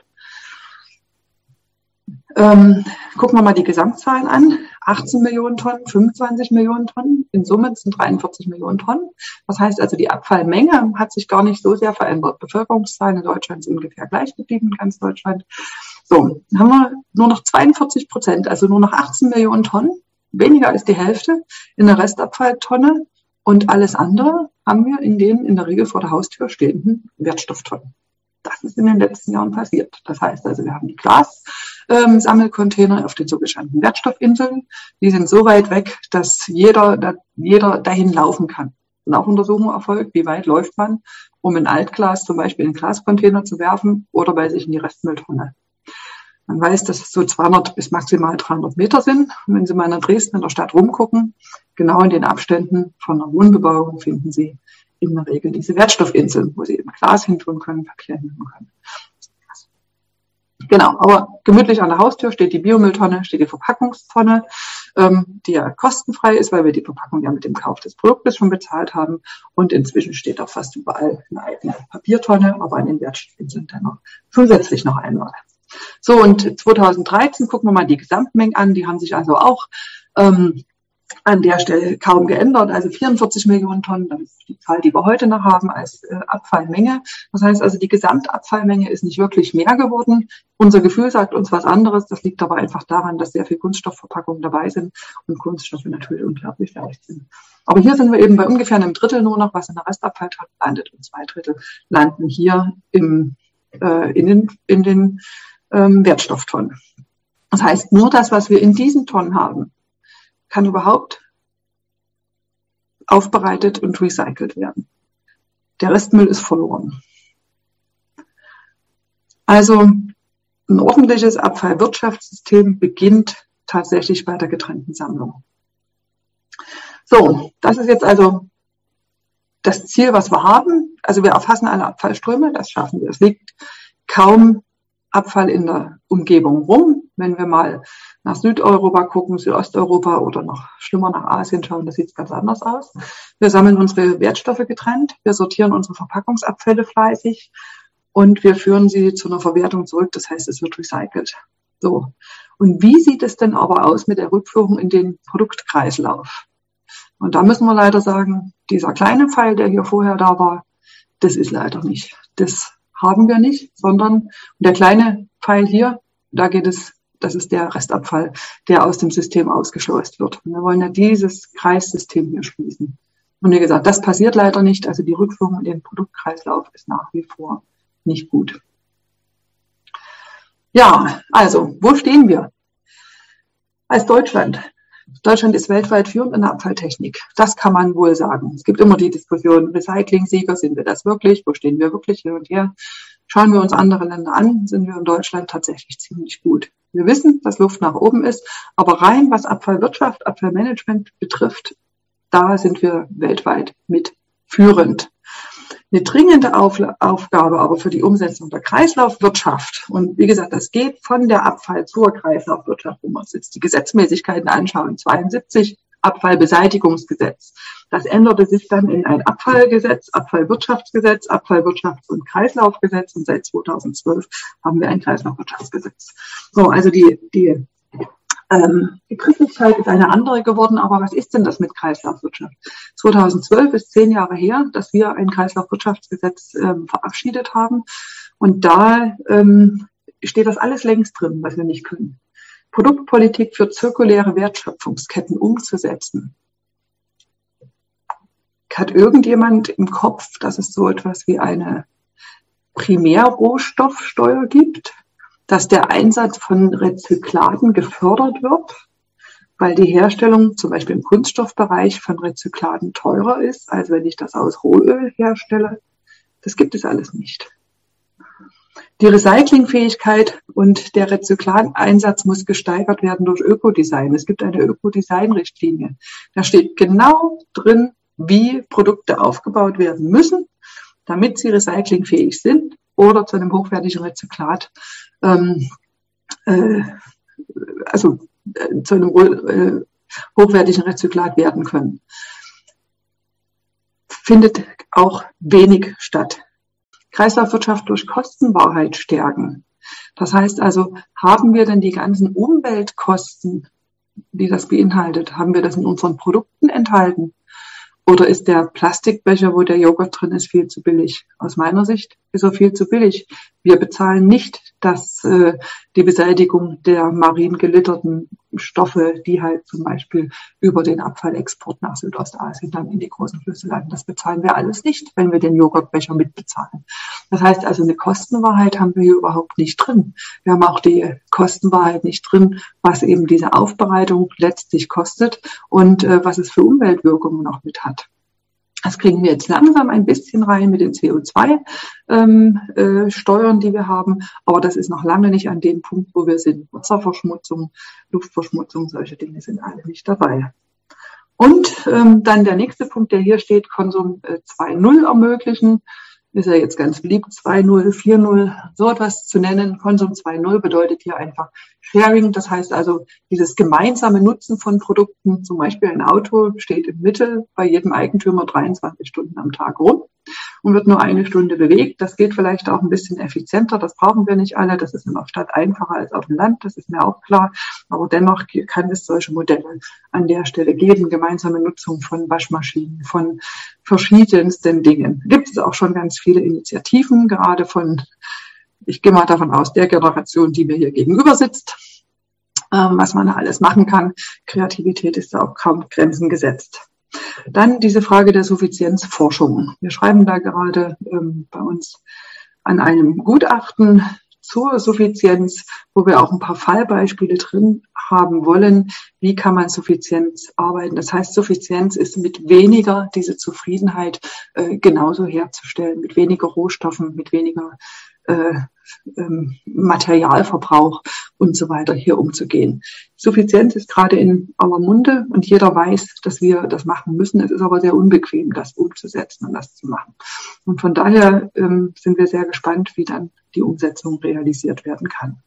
Gucken wir mal die Gesamtzahlen an. 18 Millionen Tonnen, 25 Millionen Tonnen. In Summe sind 43 Millionen Tonnen. Das heißt also, die Abfallmenge hat sich gar nicht so sehr verändert. Bevölkerungszahlen in Deutschland sind ungefähr gleich geblieben, in ganz Deutschland. So, dann haben wir nur noch 42%, also nur noch 18 Millionen Tonnen, weniger als die Hälfte in der Restabfalltonne. Und alles andere haben wir in den in der Regel vor der Haustür stehenden Wertstofftonnen. Das ist in den letzten Jahren passiert. Das heißt also, wir haben die Glas-Sammelcontainer auf den sogenannten Wertstoffinseln. Die sind so weit weg, dass jeder dahin laufen kann. Und auch Untersuchungen erfolgt, wie weit läuft man, um ein Altglas zum Beispiel in einen Glascontainer zu werfen oder bei sich in die Restmülltonne. Man weiß, dass es so 200 bis maximal 300 Meter sind. Und wenn Sie mal in Dresden in der Stadt rumgucken, genau in den Abständen von der Wohnbebauung finden Sie in der Regel diese Wertstoffinseln, wo Sie eben Glas hintun können, Papier hintun können. Genau, aber gemütlich an der Haustür steht die Biomülltonne, steht die Verpackungstonne, die ja kostenfrei ist, weil wir die Verpackung ja mit dem Kauf des Produktes schon bezahlt haben. Und inzwischen steht auch fast überall eine eigene Papiertonne, aber an den Wertstoffinseln dann noch zusätzlich noch einmal. So, und 2013 gucken wir mal die Gesamtmengen an. Die haben sich also auch an der Stelle kaum geändert. Also 44 Millionen Tonnen, das ist die Zahl, die wir heute noch haben als Abfallmenge. Das heißt also, die Gesamtabfallmenge ist nicht wirklich mehr geworden. Unser Gefühl sagt uns was anderes. Das liegt aber einfach daran, dass sehr viel Kunststoffverpackungen dabei sind und Kunststoffe natürlich unglaublich leicht sind. Aber hier sind wir eben bei ungefähr einem Drittel nur noch, was in der Restabfalltonne landet, und 2 Drittel landen hier in den Wertstofftonnen. Das heißt, nur das, was wir in diesen Tonnen haben, kann überhaupt aufbereitet und recycelt werden. Der Restmüll ist verloren. Also ein ordentliches Abfallwirtschaftssystem beginnt tatsächlich bei der getrennten Sammlung. So, das ist jetzt also das Ziel, was wir haben. Also wir erfassen alle Abfallströme, das schaffen wir. Es liegt kaum Abfall in der Umgebung rum. Wenn wir mal nach Südeuropa gucken, Südosteuropa oder noch schlimmer nach Asien schauen, das sieht ganz anders aus. Wir sammeln unsere Wertstoffe getrennt, wir sortieren unsere Verpackungsabfälle fleißig und wir führen sie zu einer Verwertung zurück, das heißt, es wird recycelt. So. Und wie sieht es denn aber aus mit der Rückführung in den Produktkreislauf? Und da müssen wir leider sagen, dieser kleine Pfeil, der hier vorher da war, das ist leider nicht. Das haben wir nicht, sondern der kleine Pfeil hier, da geht es, das ist der Restabfall, der aus dem System ausgeschleust wird. Und wir wollen ja dieses Kreissystem hier schließen. Und wie gesagt, das passiert leider nicht. Also die Rückführung in den Produktkreislauf ist nach wie vor nicht gut. Ja, also, wo stehen wir? Als Deutschland. Deutschland ist weltweit führend in der Abfalltechnik. Das kann man wohl sagen. Es gibt immer die Diskussion, Recycling-Sieger, sind wir das wirklich? Wo stehen wir wirklich hin und her? Schauen wir uns andere Länder an, sind wir in Deutschland tatsächlich ziemlich gut. Wir wissen, dass Luft nach oben ist, aber rein was Abfallwirtschaft, Abfallmanagement betrifft, da sind wir weltweit mit führend. Eine dringende Aufgabe aber für die Umsetzung der Kreislaufwirtschaft, und wie gesagt, das geht von der Abfall zur Kreislaufwirtschaft, wenn wir uns jetzt die Gesetzmäßigkeiten anschauen, 72 Abfallbeseitigungsgesetz. Das änderte sich dann in ein Abfallgesetz, Abfallwirtschaftsgesetz, Abfallwirtschafts- und Kreislaufgesetz, und seit 2012 haben wir ein Kreislaufwirtschaftsgesetz. So, also die Begrifflichkeit ist eine andere geworden, aber was ist denn das mit Kreislaufwirtschaft? 2012 ist 10 Jahre her, dass wir ein Kreislaufwirtschaftsgesetz verabschiedet haben, und da steht das alles längst drin, was wir nicht können. Produktpolitik für zirkuläre Wertschöpfungsketten umzusetzen. Hat irgendjemand im Kopf, dass es so etwas wie eine Primärrohstoffsteuer gibt, dass der Einsatz von Rezyklaten gefördert wird, weil die Herstellung zum Beispiel im Kunststoffbereich von Rezyklaten teurer ist, als wenn ich das aus Rohöl herstelle? Das gibt es alles nicht. Die Recyclingfähigkeit und der Rezyklateinsatz muss gesteigert werden durch Ökodesign. Es gibt eine Ökodesign-Richtlinie. Da steht genau drin, wie Produkte aufgebaut werden müssen, damit sie recyclingfähig sind oder zu einem hochwertigen Rezyklat, zu einem hochwertigen Rezyklat werden können. Findet auch wenig statt. Kreislaufwirtschaft durch Kostenwahrheit stärken. Das heißt also, haben wir denn die ganzen Umweltkosten, die das beinhaltet, haben wir das in unseren Produkten enthalten? Oder ist der Plastikbecher, wo der Joghurt drin ist, viel zu billig? Aus meiner Sicht ist er viel zu billig. Wir bezahlen nicht die Beseitigung der marin gelitterten Stoffe, die halt zum Beispiel über den Abfallexport nach Südostasien dann in die großen Flüsse landen. Das bezahlen wir alles nicht, wenn wir den Joghurtbecher mitbezahlen. Das heißt also, eine Kostenwahrheit haben wir hier überhaupt nicht drin. Wir haben auch die Kostenwahrheit nicht drin, was eben diese Aufbereitung letztlich kostet und was es für Umweltwirkungen noch mit hat. Das kriegen wir jetzt langsam ein bisschen rein mit den CO2-Steuern, die wir haben. Aber das ist noch lange nicht an dem Punkt, wo wir sind. Wasserverschmutzung, Luftverschmutzung, solche Dinge sind alle nicht dabei. Und dann der nächste Punkt, der hier steht, Konsum 2.0 ermöglichen. Ist ja jetzt ganz beliebt, 2.0, 4.0, so etwas zu nennen. Konsum 2.0 bedeutet hier einfach Sharing. Das heißt also, dieses gemeinsame Nutzen von Produkten, zum Beispiel ein Auto, steht im Mittel bei jedem Eigentümer 23 Stunden am Tag rum und wird nur 1 Stunde bewegt. Das geht vielleicht auch ein bisschen effizienter. Das brauchen wir nicht alle. Das ist in der Stadt einfacher als auf dem Land. Das ist mir auch klar. Aber dennoch kann es solche Modelle an der Stelle geben. Gemeinsame Nutzung von Waschmaschinen, von verschiedensten Dingen. Gibt es auch schon ganz viele Initiativen, gerade von, ich gehe mal davon aus, der Generation, die mir hier gegenüber sitzt, was man da alles machen kann. Kreativität ist da auch kaum Grenzen gesetzt. Dann diese Frage der Suffizienzforschung. Wir schreiben da gerade bei uns an einem Gutachten zur Suffizienz, wo wir auch ein paar Fallbeispiele drin haben wollen. Wie kann man Suffizienz arbeiten? Das heißt, Suffizienz ist mit weniger diese Zufriedenheit genauso herzustellen, mit weniger Rohstoffen, mit weniger Materialverbrauch und so weiter hier umzugehen. Suffizienz ist gerade in aller Munde und jeder weiß, dass wir das machen müssen. Es ist aber sehr unbequem, das umzusetzen und das zu machen. Und von daher sind wir sehr gespannt, wie dann die Umsetzung realisiert werden kann.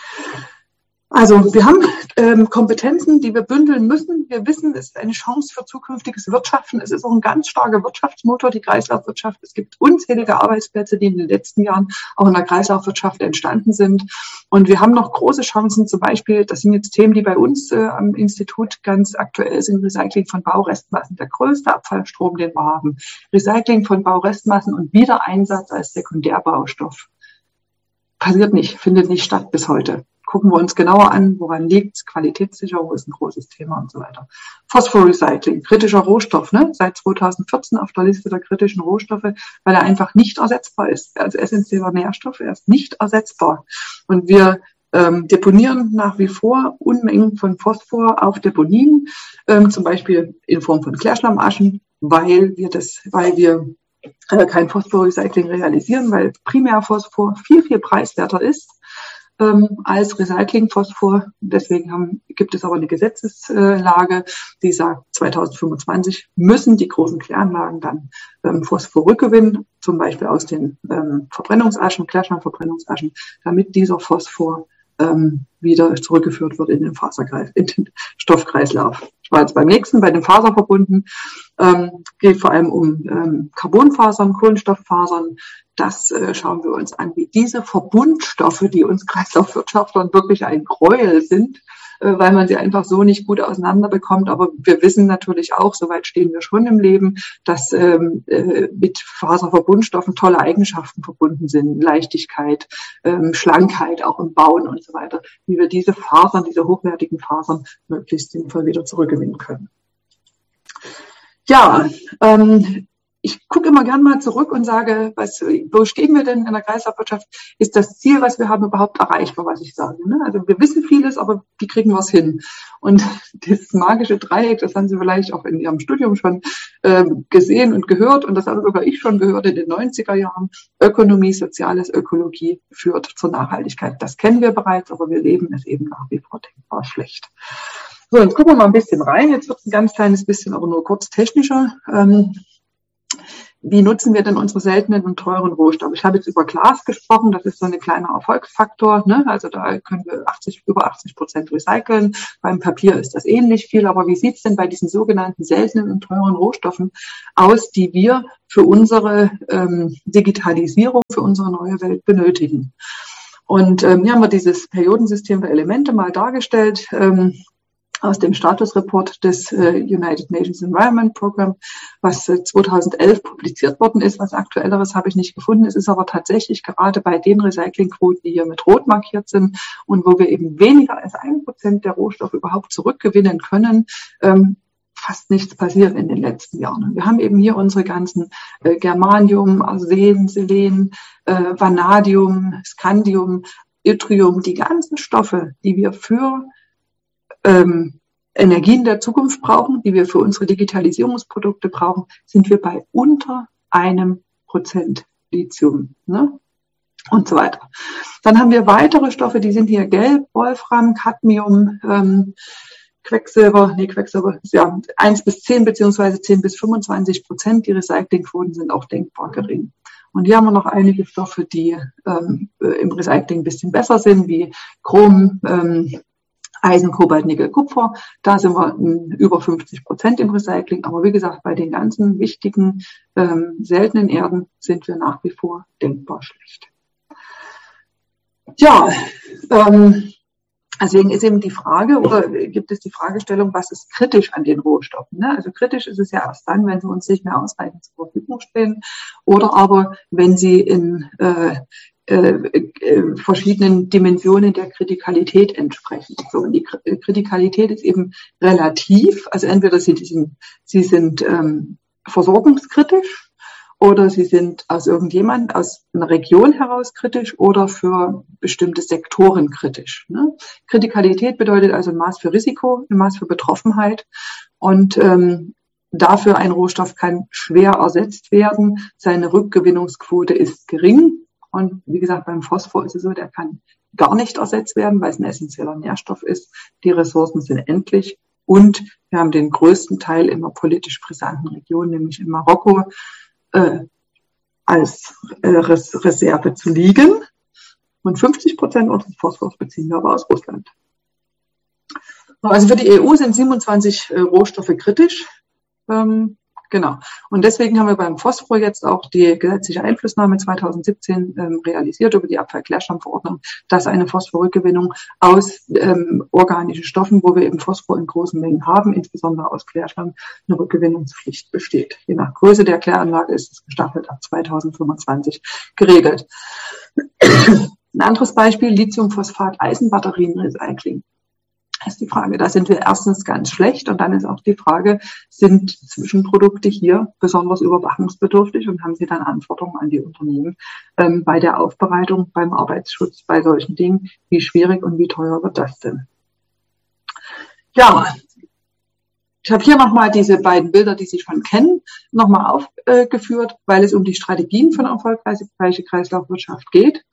Also wir haben Kompetenzen, die wir bündeln müssen. Wir wissen, es ist eine Chance für zukünftiges Wirtschaften. Es ist auch ein ganz starker Wirtschaftsmotor, die Kreislaufwirtschaft. Es gibt unzählige Arbeitsplätze, die in den letzten Jahren auch in der Kreislaufwirtschaft entstanden sind. Und wir haben noch große Chancen, zum Beispiel, das sind jetzt Themen, die bei uns am Institut ganz aktuell sind, Recycling von Baurestmassen, der größte Abfallstrom, den wir haben. Recycling von Baurestmassen und Wiedereinsatz als Sekundärbaustoff. Passiert nicht, findet nicht statt bis heute. Gucken wir uns genauer an, woran liegt es. Qualitätssicherung ist ein großes Thema und so weiter. Phosphorrecycling, kritischer Rohstoff, seit 2014 auf der Liste der kritischen Rohstoffe, weil er einfach nicht ersetzbar ist. Als essentieller Nährstoff, er ist nicht ersetzbar. Und wir deponieren nach wie vor Unmengen von Phosphor auf Deponien, zum Beispiel in Form von Klärschlammaschen, weil wir kein Phosphorrecycling realisieren, weil Primärphosphor viel, viel preiswerter ist als Recyclingphosphor. Deswegen gibt es aber eine Gesetzeslage, die sagt, 2025 müssen die großen Kläranlagen dann Phosphor rückgewinnen, zum Beispiel aus den Verbrennungsaschen, Klärschlammverbrennungsaschen, damit dieser Phosphor wieder zurückgeführt wird in den Stoffkreislauf. Ich war jetzt bei den Faserverbunden, geht vor allem um Carbonfasern, Kohlenstofffasern. Das schauen wir uns an, wie diese Verbundstoffe, die uns Kreislaufwirtschaftlern wirklich ein Gräuel sind, weil man sie einfach so nicht gut auseinander bekommt. Aber wir wissen natürlich auch, soweit stehen wir schon im Leben, dass mit Faserverbundstoffen tolle Eigenschaften verbunden sind. Leichtigkeit, Schlankheit auch im Bauen und so weiter. Wie wir diese Fasern, diese hochwertigen Fasern möglichst sinnvoll wieder zurückgewinnen können. Ja, ich gucke immer gern mal zurück und sage, wo stehen wir denn in der Kreislaufwirtschaft? Ist das Ziel, was wir haben, überhaupt erreichbar, was ich sage? Also wir wissen vieles, aber wie kriegen wir es hin? Und das magische Dreieck, das haben Sie vielleicht auch in Ihrem Studium schon gesehen und gehört. Und das habe sogar ich schon gehört in den 90er Jahren. Ökonomie, Soziales, Ökologie führt zur Nachhaltigkeit. Das kennen wir bereits, aber wir leben es eben nach wie vor denkbar schlecht. So, jetzt gucken wir mal ein bisschen rein. Jetzt wird es ein ganz kleines bisschen, aber nur kurz technischer. Wie nutzen wir denn unsere seltenen und teuren Rohstoffe? Ich habe jetzt über Glas gesprochen, das ist so ein kleiner Erfolgsfaktor, ne? Also da können wir über 80% recyceln. Beim Papier ist das ähnlich viel, aber wie sieht es denn bei diesen sogenannten seltenen und teuren Rohstoffen aus, die wir für unsere Digitalisierung, für unsere neue Welt benötigen? Und hier haben wir dieses Periodensystem der Elemente mal dargestellt, aus dem Statusreport des United Nations Environment Program, was 2011 publiziert worden ist. Was Aktuelleres habe ich nicht gefunden. Es ist aber tatsächlich gerade bei den Recyclingquoten, die hier mit rot markiert sind und wo wir eben weniger als 1% der Rohstoffe überhaupt zurückgewinnen können, fast nichts passiert in den letzten Jahren. Wir haben eben hier unsere ganzen Germanium, Arsen, Selen, Vanadium, Scandium, Yttrium, die ganzen Stoffe, die wir für Energien der Zukunft brauchen, die wir für unsere Digitalisierungsprodukte brauchen, sind wir bei unter 1% Lithium, ne? Und so weiter. Dann haben wir weitere Stoffe, die sind hier gelb, Wolfram, Cadmium, Quecksilber ist ja 1 bis 10 beziehungsweise 10 bis 25%. Die Recyclingquoten sind auch denkbar gering. Und hier haben wir noch einige Stoffe, die im Recycling ein bisschen besser sind, wie Chrom, Eisen, Kobalt, Nickel, Kupfer. Da sind wir über 50% im Recycling. Aber wie gesagt, bei den ganzen wichtigen, seltenen Erden sind wir nach wie vor denkbar schlecht. Ja, deswegen ist eben die Frage, oder gibt es die Fragestellung, was ist kritisch an den Rohstoffen? Ne? Also kritisch ist es ja erst dann, wenn sie uns nicht mehr ausreichend zur Verfügung stehen oder aber wenn sie in verschiedenen Dimensionen der Kritikalität entsprechen. So, und die Kritikalität ist eben relativ, also entweder sie sind versorgungskritisch oder sie sind aus einer Region heraus kritisch oder für bestimmte Sektoren kritisch. Ne? Kritikalität bedeutet also ein Maß für Risiko, ein Maß für Betroffenheit und dafür ein Rohstoff kann schwer ersetzt werden. Seine Rückgewinnungsquote ist gering. Und wie gesagt, beim Phosphor ist es so, der kann gar nicht ersetzt werden, weil es ein essentieller Nährstoff ist. Die Ressourcen sind endlich. Und wir haben den größten Teil in einer politisch brisanten Region, nämlich in Marokko, als Reserve zu liegen. Und 50% unseres Phosphors beziehen wir aber aus Russland. Also für die EU sind 27 Rohstoffe kritisch. Genau. Und deswegen haben wir beim Phosphor jetzt auch die gesetzliche Einflussnahme 2017 realisiert über die Abfallklärschlammverordnung, dass eine Phosphorrückgewinnung aus organischen Stoffen, wo wir eben Phosphor in großen Mengen haben, insbesondere aus Klärschlamm, eine Rückgewinnungspflicht besteht. Je nach Größe der Kläranlage ist es gestaffelt ab 2025 geregelt. Ein anderes Beispiel, Lithiumphosphat-Eisenbatterien-Recycling. Das ist die Frage. Da sind wir erstens ganz schlecht und dann ist auch die Frage, sind Zwischenprodukte hier besonders überwachungsbedürftig und haben sie dann Anforderungen an die Unternehmen bei der Aufbereitung, beim Arbeitsschutz, bei solchen Dingen? Wie schwierig und wie teuer wird das denn? Ja, ich habe hier nochmal diese beiden Bilder, die Sie schon kennen, nochmal aufgeführt, weil es um die Strategien für eine erfolgreiche Kreislaufwirtschaft geht.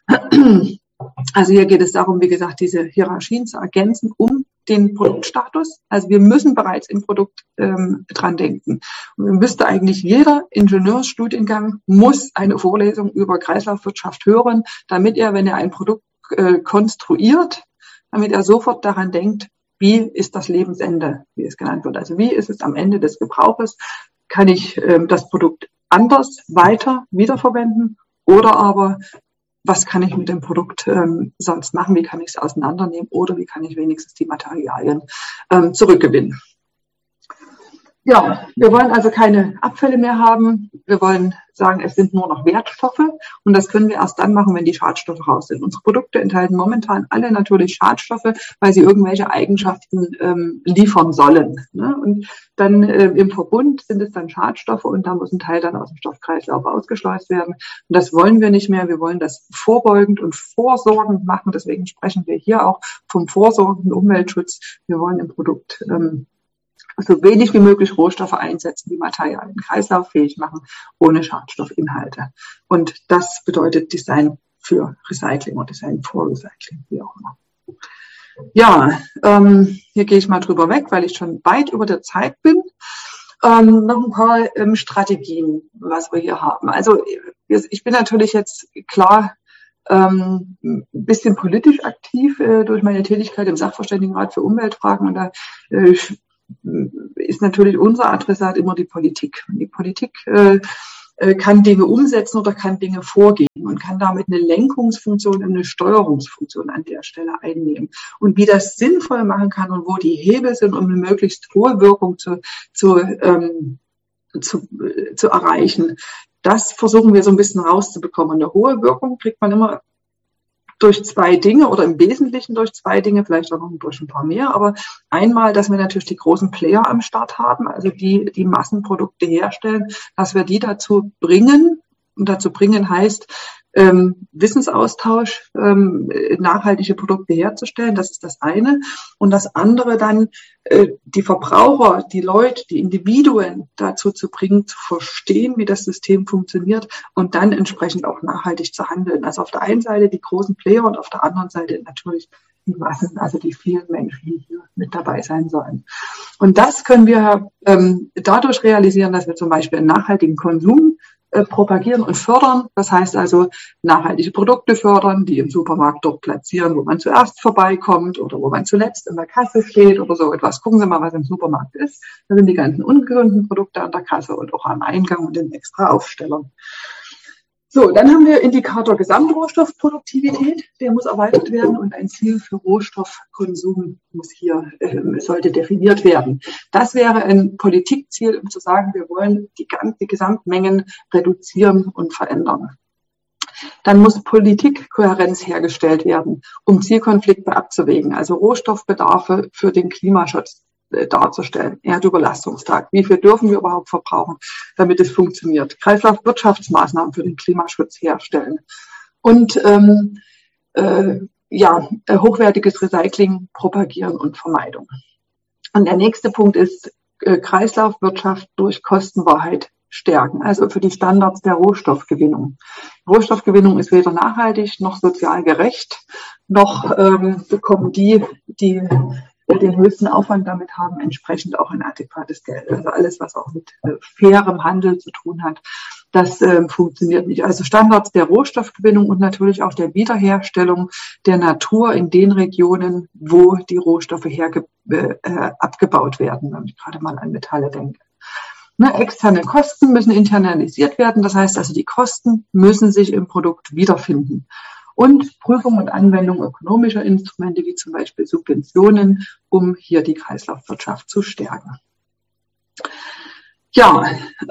Also hier geht es darum, wie gesagt, diese Hierarchien zu ergänzen um den Produktstatus. Also wir müssen bereits im Produkt dran denken. Und müsste eigentlich jeder Ingenieursstudiengang muss eine Vorlesung über Kreislaufwirtschaft hören, damit er, wenn er ein Produkt konstruiert, damit er sofort daran denkt, wie ist das Lebensende, wie es genannt wird. Also wie ist es am Ende des Gebrauches? Kann ich das Produkt anders weiter wiederverwenden oder aber was kann ich mit dem Produkt sonst machen, wie kann ich es auseinandernehmen oder wie kann ich wenigstens die Materialien zurückgewinnen. Ja, wir wollen also keine Abfälle mehr haben. Wir wollen sagen, es sind nur noch Wertstoffe und das können wir erst dann machen, wenn die Schadstoffe raus sind. Unsere Produkte enthalten momentan alle natürlich Schadstoffe, weil sie irgendwelche Eigenschaften liefern sollen. Ne? Und dann im Verbund sind es dann Schadstoffe und da muss ein Teil dann aus dem Stoffkreislauf ausgeschleust werden. Und das wollen wir nicht mehr. Wir wollen das vorbeugend und vorsorgend machen. Deswegen sprechen wir hier auch vom vorsorgenden Umweltschutz. Wir wollen im Produkt so wenig wie möglich Rohstoffe einsetzen, die Materialien kreislauffähig machen, ohne Schadstoffinhalte. Und das bedeutet Design für Recycling und Design for Recycling, wie auch immer. Ja, hier gehe ich mal drüber weg, weil ich schon weit über der Zeit bin. Noch ein paar Strategien, was wir hier haben. Also ich bin natürlich jetzt klar ein bisschen politisch aktiv durch meine Tätigkeit im Sachverständigenrat für Umweltfragen. Und da ist natürlich unser Adressat immer die Politik. Und die Politik kann Dinge umsetzen oder kann Dinge vorgeben und kann damit eine Lenkungsfunktion und eine Steuerungsfunktion an der Stelle einnehmen. Und wie das sinnvoll machen kann und wo die Hebel sind, um eine möglichst hohe Wirkung zu erreichen, das versuchen wir so ein bisschen rauszubekommen. Eine hohe Wirkung kriegt man immer durch zwei Dinge oder im Wesentlichen durch zwei Dinge, vielleicht auch noch durch ein paar mehr. Aber einmal, dass wir natürlich die großen Player am Start haben, also die Massenprodukte herstellen, dass wir die dazu bringen, und dazu bringen heißt, Wissensaustausch, nachhaltige Produkte herzustellen, das ist das eine. Und das andere dann, die Verbraucher, die Leute, die Individuen dazu zu bringen, zu verstehen, wie das System funktioniert und dann entsprechend auch nachhaltig zu handeln. Also auf der einen Seite die großen Player und auf der anderen Seite natürlich die Massen, also die vielen Menschen, die hier mit dabei sein sollen. Und das können wir dadurch realisieren, dass wir zum Beispiel einen nachhaltigen Konsum propagieren und fördern. Das heißt also nachhaltige Produkte fördern, die im Supermarkt dort platzieren, wo man zuerst vorbeikommt oder wo man zuletzt in der Kasse steht oder so etwas. Gucken Sie mal, was im Supermarkt ist. Da sind die ganzen ungesunden Produkte an der Kasse und auch am Eingang und in extra Aufstellern. So, dann haben wir Indikator Gesamtrohstoffproduktivität, der muss erweitert werden und ein Ziel für Rohstoffkonsum sollte definiert werden. Das wäre ein Politikziel, um zu sagen, wir wollen die Gesamtmengen reduzieren und verändern. Dann muss Politikkohärenz hergestellt werden, um Zielkonflikte abzuwägen, also Rohstoffbedarfe für den Klimaschutz darzustellen. Erdüberlastungstag. Wie viel dürfen wir überhaupt verbrauchen, damit es funktioniert? Kreislaufwirtschaftsmaßnahmen für den Klimaschutz herstellen. Und hochwertiges Recycling propagieren und Vermeidung. Und der nächste Punkt ist Kreislaufwirtschaft durch Kostenwahrheit stärken, also für die Standards der Rohstoffgewinnung. Rohstoffgewinnung ist weder nachhaltig noch sozial gerecht, noch bekommen die den höchsten Aufwand damit haben, entsprechend auch ein adäquates Geld. Also alles, was auch mit fairem Handel zu tun hat, das funktioniert nicht. Also Standards der Rohstoffgewinnung und natürlich auch der Wiederherstellung der Natur in den Regionen, wo die Rohstoffe abgebaut werden, wenn ich gerade mal an Metalle denke. Externe Kosten müssen internalisiert werden. Das heißt also, die Kosten müssen sich im Produkt wiederfinden. Und Prüfung und Anwendung ökonomischer Instrumente, wie zum Beispiel Subventionen, um hier die Kreislaufwirtschaft zu stärken. Ja,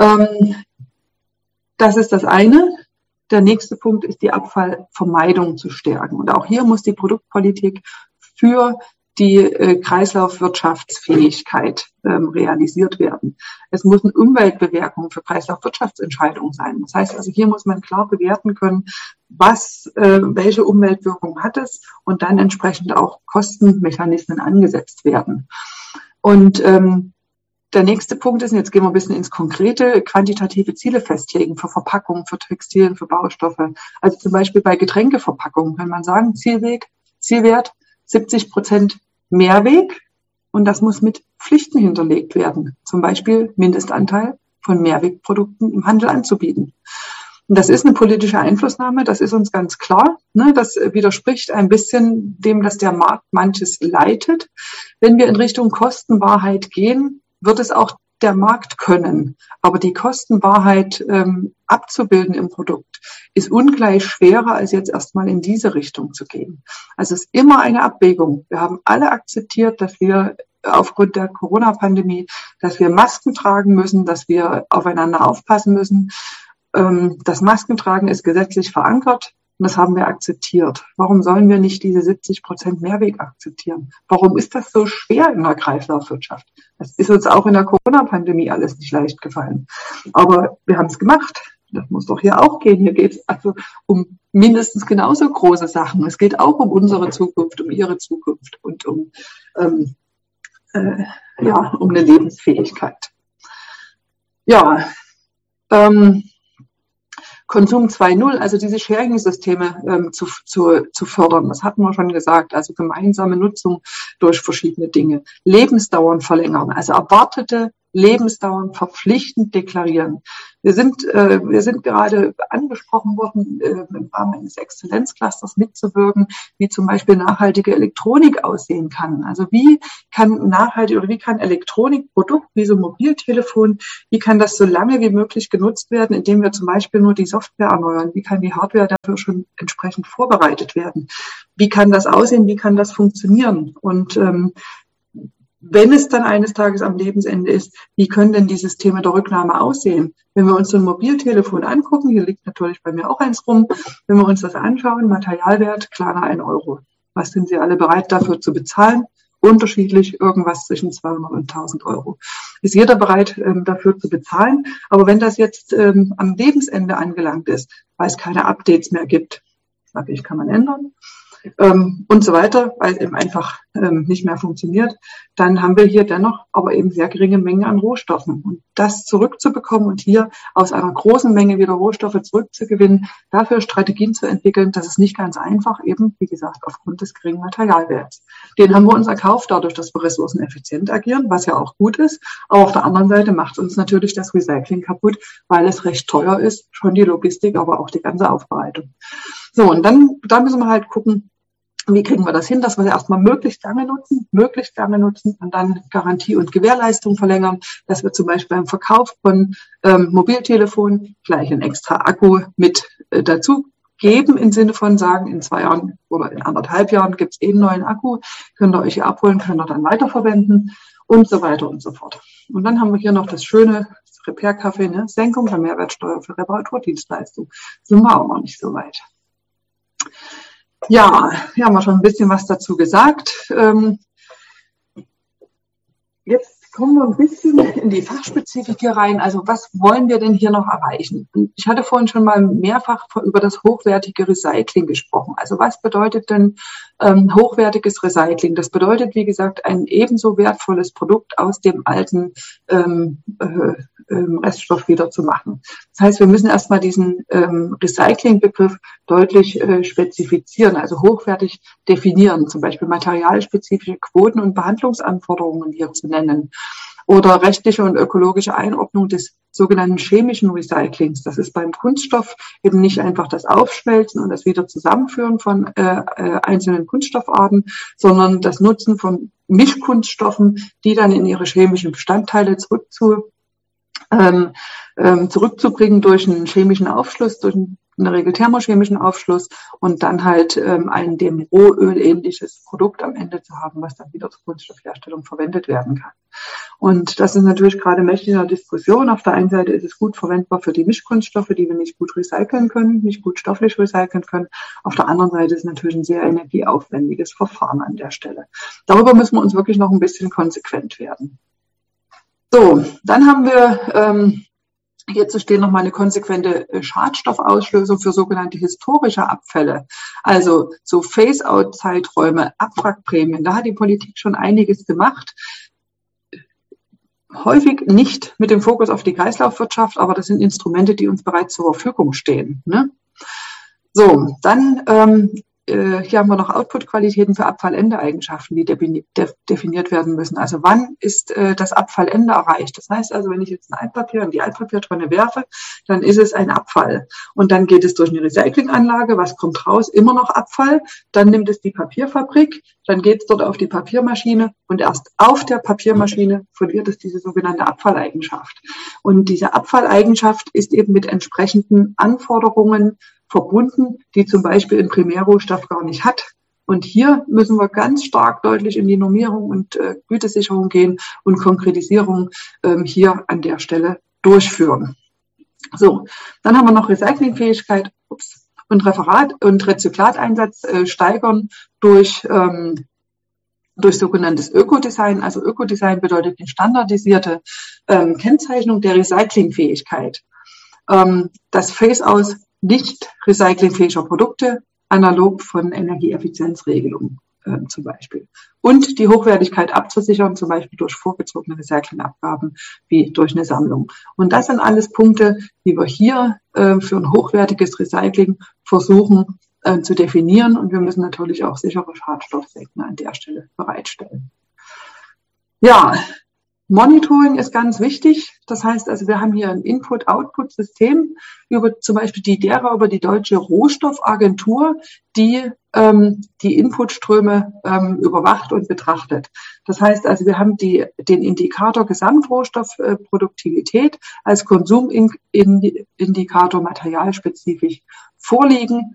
das ist das eine. Der nächste Punkt ist die Abfallvermeidung zu stärken. Und auch hier muss die Produktpolitik für die Kreislaufwirtschaftsfähigkeit realisiert werden. Es müssen Umweltbewertungen für Kreislaufwirtschaftsentscheidungen sein. Das heißt also, hier muss man klar bewerten können, welche Umweltwirkung hat es und dann entsprechend auch Kostenmechanismen angesetzt werden. Und der nächste Punkt ist, und jetzt gehen wir ein bisschen ins Konkrete, quantitative Ziele festlegen für Verpackungen, für Textilien, für Baustoffe. Also zum Beispiel bei Getränkeverpackungen kann man sagen, Zielwert 70% Mehrweg, und das muss mit Pflichten hinterlegt werden. Zum Beispiel Mindestanteil von Mehrwegprodukten im Handel anzubieten. Und das ist eine politische Einflussnahme, das ist uns ganz klar. Das widerspricht ein bisschen dem, dass der Markt manches leitet. Wenn wir in Richtung Kostenwahrheit gehen, wird es auch der Markt können. Aber die Kostenwahrheit abzubilden im Produkt ist ungleich schwerer, als jetzt erstmal in diese Richtung zu gehen. Also es ist immer eine Abwägung. Wir haben alle akzeptiert, dass wir aufgrund der Corona-Pandemie, dass wir Masken tragen müssen, dass wir aufeinander aufpassen müssen. Das Maskentragen ist gesetzlich verankert. Und das haben wir akzeptiert. Warum sollen wir nicht diese 70% Mehrweg akzeptieren? Warum ist das so schwer in der Kreislaufwirtschaft? Das ist uns auch in der Corona-Pandemie alles nicht leicht gefallen. Aber wir haben es gemacht. Das muss doch hier auch gehen. Hier geht es also um mindestens genauso große Sachen. Es geht auch um unsere Zukunft, um Ihre Zukunft und um eine Lebensfähigkeit. Konsum 2.0, also diese Sharing-Systeme zu fördern. Das hatten wir schon gesagt, also gemeinsame Nutzung durch verschiedene Dinge. Lebensdauern verlängern, also erwartete Lebensdauern verpflichtend deklarieren. Wir sind gerade angesprochen worden, im Rahmen eines Exzellenzclusters mitzuwirken, wie zum Beispiel nachhaltige Elektronik aussehen kann. Also wie kann Elektronikprodukt wie so ein Mobiltelefon, wie kann das so lange wie möglich genutzt werden, indem wir zum Beispiel nur die Software erneuern? Wie kann die Hardware dafür schon entsprechend vorbereitet werden? Wie kann das aussehen? Wie kann das funktionieren? Und wenn es dann eines Tages am Lebensende ist, wie können denn die Systeme der Rücknahme aussehen? Wenn wir uns so ein Mobiltelefon angucken, hier liegt natürlich bei mir auch eins rum, wenn wir uns das anschauen, Materialwert, kleiner 1 Euro. Was sind Sie alle bereit dafür zu bezahlen? Unterschiedlich, irgendwas zwischen 200 und 1.000 Euro. Ist jeder bereit, dafür zu bezahlen? Aber wenn das jetzt am Lebensende angelangt ist, weil es keine Updates mehr gibt, sage ich, kann man ändern, und so weiter, weil es eben einfach nicht mehr funktioniert, dann haben wir hier dennoch aber eben sehr geringe Mengen an Rohstoffen. Und das zurückzubekommen und hier aus einer großen Menge wieder Rohstoffe zurückzugewinnen, dafür Strategien zu entwickeln, das ist nicht ganz einfach, eben, wie gesagt, aufgrund des geringen Materialwerts. Den haben wir uns erkauft, dadurch, dass wir ressourceneffizient agieren, was ja auch gut ist. Aber auf der anderen Seite macht uns natürlich das Recycling kaputt, weil es recht teuer ist, schon die Logistik, aber auch die ganze Aufbereitung. So, und dann müssen wir halt gucken, wie kriegen wir das hin, dass wir sie erstmal möglichst lange nutzen und dann Garantie und Gewährleistung verlängern, dass wir zum Beispiel beim Verkauf von Mobiltelefon gleich einen extra Akku mit dazu geben, im Sinne von sagen, in 2 Jahren oder in 1,5 Jahren gibt es einen neuen Akku, könnt ihr euch hier abholen, könnt ihr dann weiterverwenden und so weiter und so fort. Und dann haben wir hier noch das schöne Repair Café, ne? Senkung der Mehrwertsteuer für Reparaturdienstleistungen. Sind wir auch noch nicht so weit. Ja, hier haben wir schon ein bisschen was dazu gesagt. Jetzt kommen wir ein bisschen in die Fachspezifik hier rein. Also was wollen wir denn hier noch erreichen? Und ich hatte vorhin schon mal mehrfach über das hochwertige Recycling gesprochen. Also was bedeutet denn hochwertiges Recycling? Das bedeutet, wie gesagt, ein ebenso wertvolles Produkt aus dem alten Reststoff wieder zu machen. Das heißt, wir müssen erstmal diesen Recycling-Begriff deutlich spezifizieren, also hochwertig definieren, zum Beispiel materialspezifische Quoten und Behandlungsanforderungen hier zu nennen. Oder rechtliche und ökologische Einordnung des sogenannten chemischen Recyclings. Das ist beim Kunststoff eben nicht einfach das Aufschmelzen und das wieder Zusammenführen von einzelnen Kunststoffarten, sondern das Nutzen von Mischkunststoffen, die dann in ihre chemischen Bestandteile zurückzubringen durch einen chemischen Aufschluss, durch in der Regel thermochemischen Aufschluss und dann halt ein dem Rohöl ähnliches Produkt am Ende zu haben, was dann wieder zur Kunststoffherstellung verwendet werden kann. Und das ist natürlich gerade mächtig in der Diskussion. Auf der einen Seite ist es gut verwendbar für die Mischkunststoffe, die wir nicht gut recyceln können, nicht gut stofflich recyceln können. Auf der anderen Seite ist es natürlich ein sehr energieaufwendiges Verfahren an der Stelle. Darüber müssen wir uns wirklich noch ein bisschen konsequent werden. So, dann haben wir hier zu stehen nochmal eine konsequente Schadstoffauslösung für sogenannte historische Abfälle, also so Phase-out-Zeiträume, Abwrackprämien. Da hat die Politik schon einiges gemacht. Häufig nicht mit dem Fokus auf die Kreislaufwirtschaft, aber das sind Instrumente, die uns bereits zur Verfügung stehen. Ne? So, dann hier haben wir noch Output-Qualitäten für Abfallendeeigenschaften, die definiert werden müssen. Also wann ist das Abfallende erreicht? Das heißt also, wenn ich jetzt ein Altpapier in die Altpapiertonne werfe, dann ist es ein Abfall. Und dann geht es durch eine Recyclinganlage. Was kommt raus? Immer noch Abfall. Dann nimmt es die Papierfabrik. Dann geht es dort auf die Papiermaschine. Und erst auf der Papiermaschine verliert es diese sogenannte Abfalleigenschaft. Und diese Abfalleigenschaft ist eben mit entsprechenden Anforderungen verbunden, die zum Beispiel ein Primärrohstoff gar nicht hat. Und hier müssen wir ganz stark deutlich in die Normierung und Gütesicherung gehen und Konkretisierung hier an der Stelle durchführen. So, dann haben wir noch Recyclingfähigkeit und Rezyklateinsatz steigern durch sogenanntes Ökodesign. Also Ökodesign bedeutet eine standardisierte Kennzeichnung der Recyclingfähigkeit. Das Phase-out nicht recyclingfähiger Produkte analog von Energieeffizienzregelungen zum Beispiel. Und die Hochwertigkeit abzusichern, zum Beispiel durch vorgezogene Recyclingabgaben wie durch eine Sammlung. Und das sind alles Punkte, die wir hier für ein hochwertiges Recycling versuchen zu definieren. Und wir müssen natürlich auch sichere Schadstoffsäcken an der Stelle bereitstellen. Ja, Monitoring ist ganz wichtig. Das heißt also, wir haben hier ein Input-Output-System über zum Beispiel die Deutsche Rohstoffagentur, die die Inputströme überwacht und betrachtet. Das heißt also, wir haben den Indikator Gesamtrohstoffproduktivität als Konsumindikator materialspezifisch vorliegen.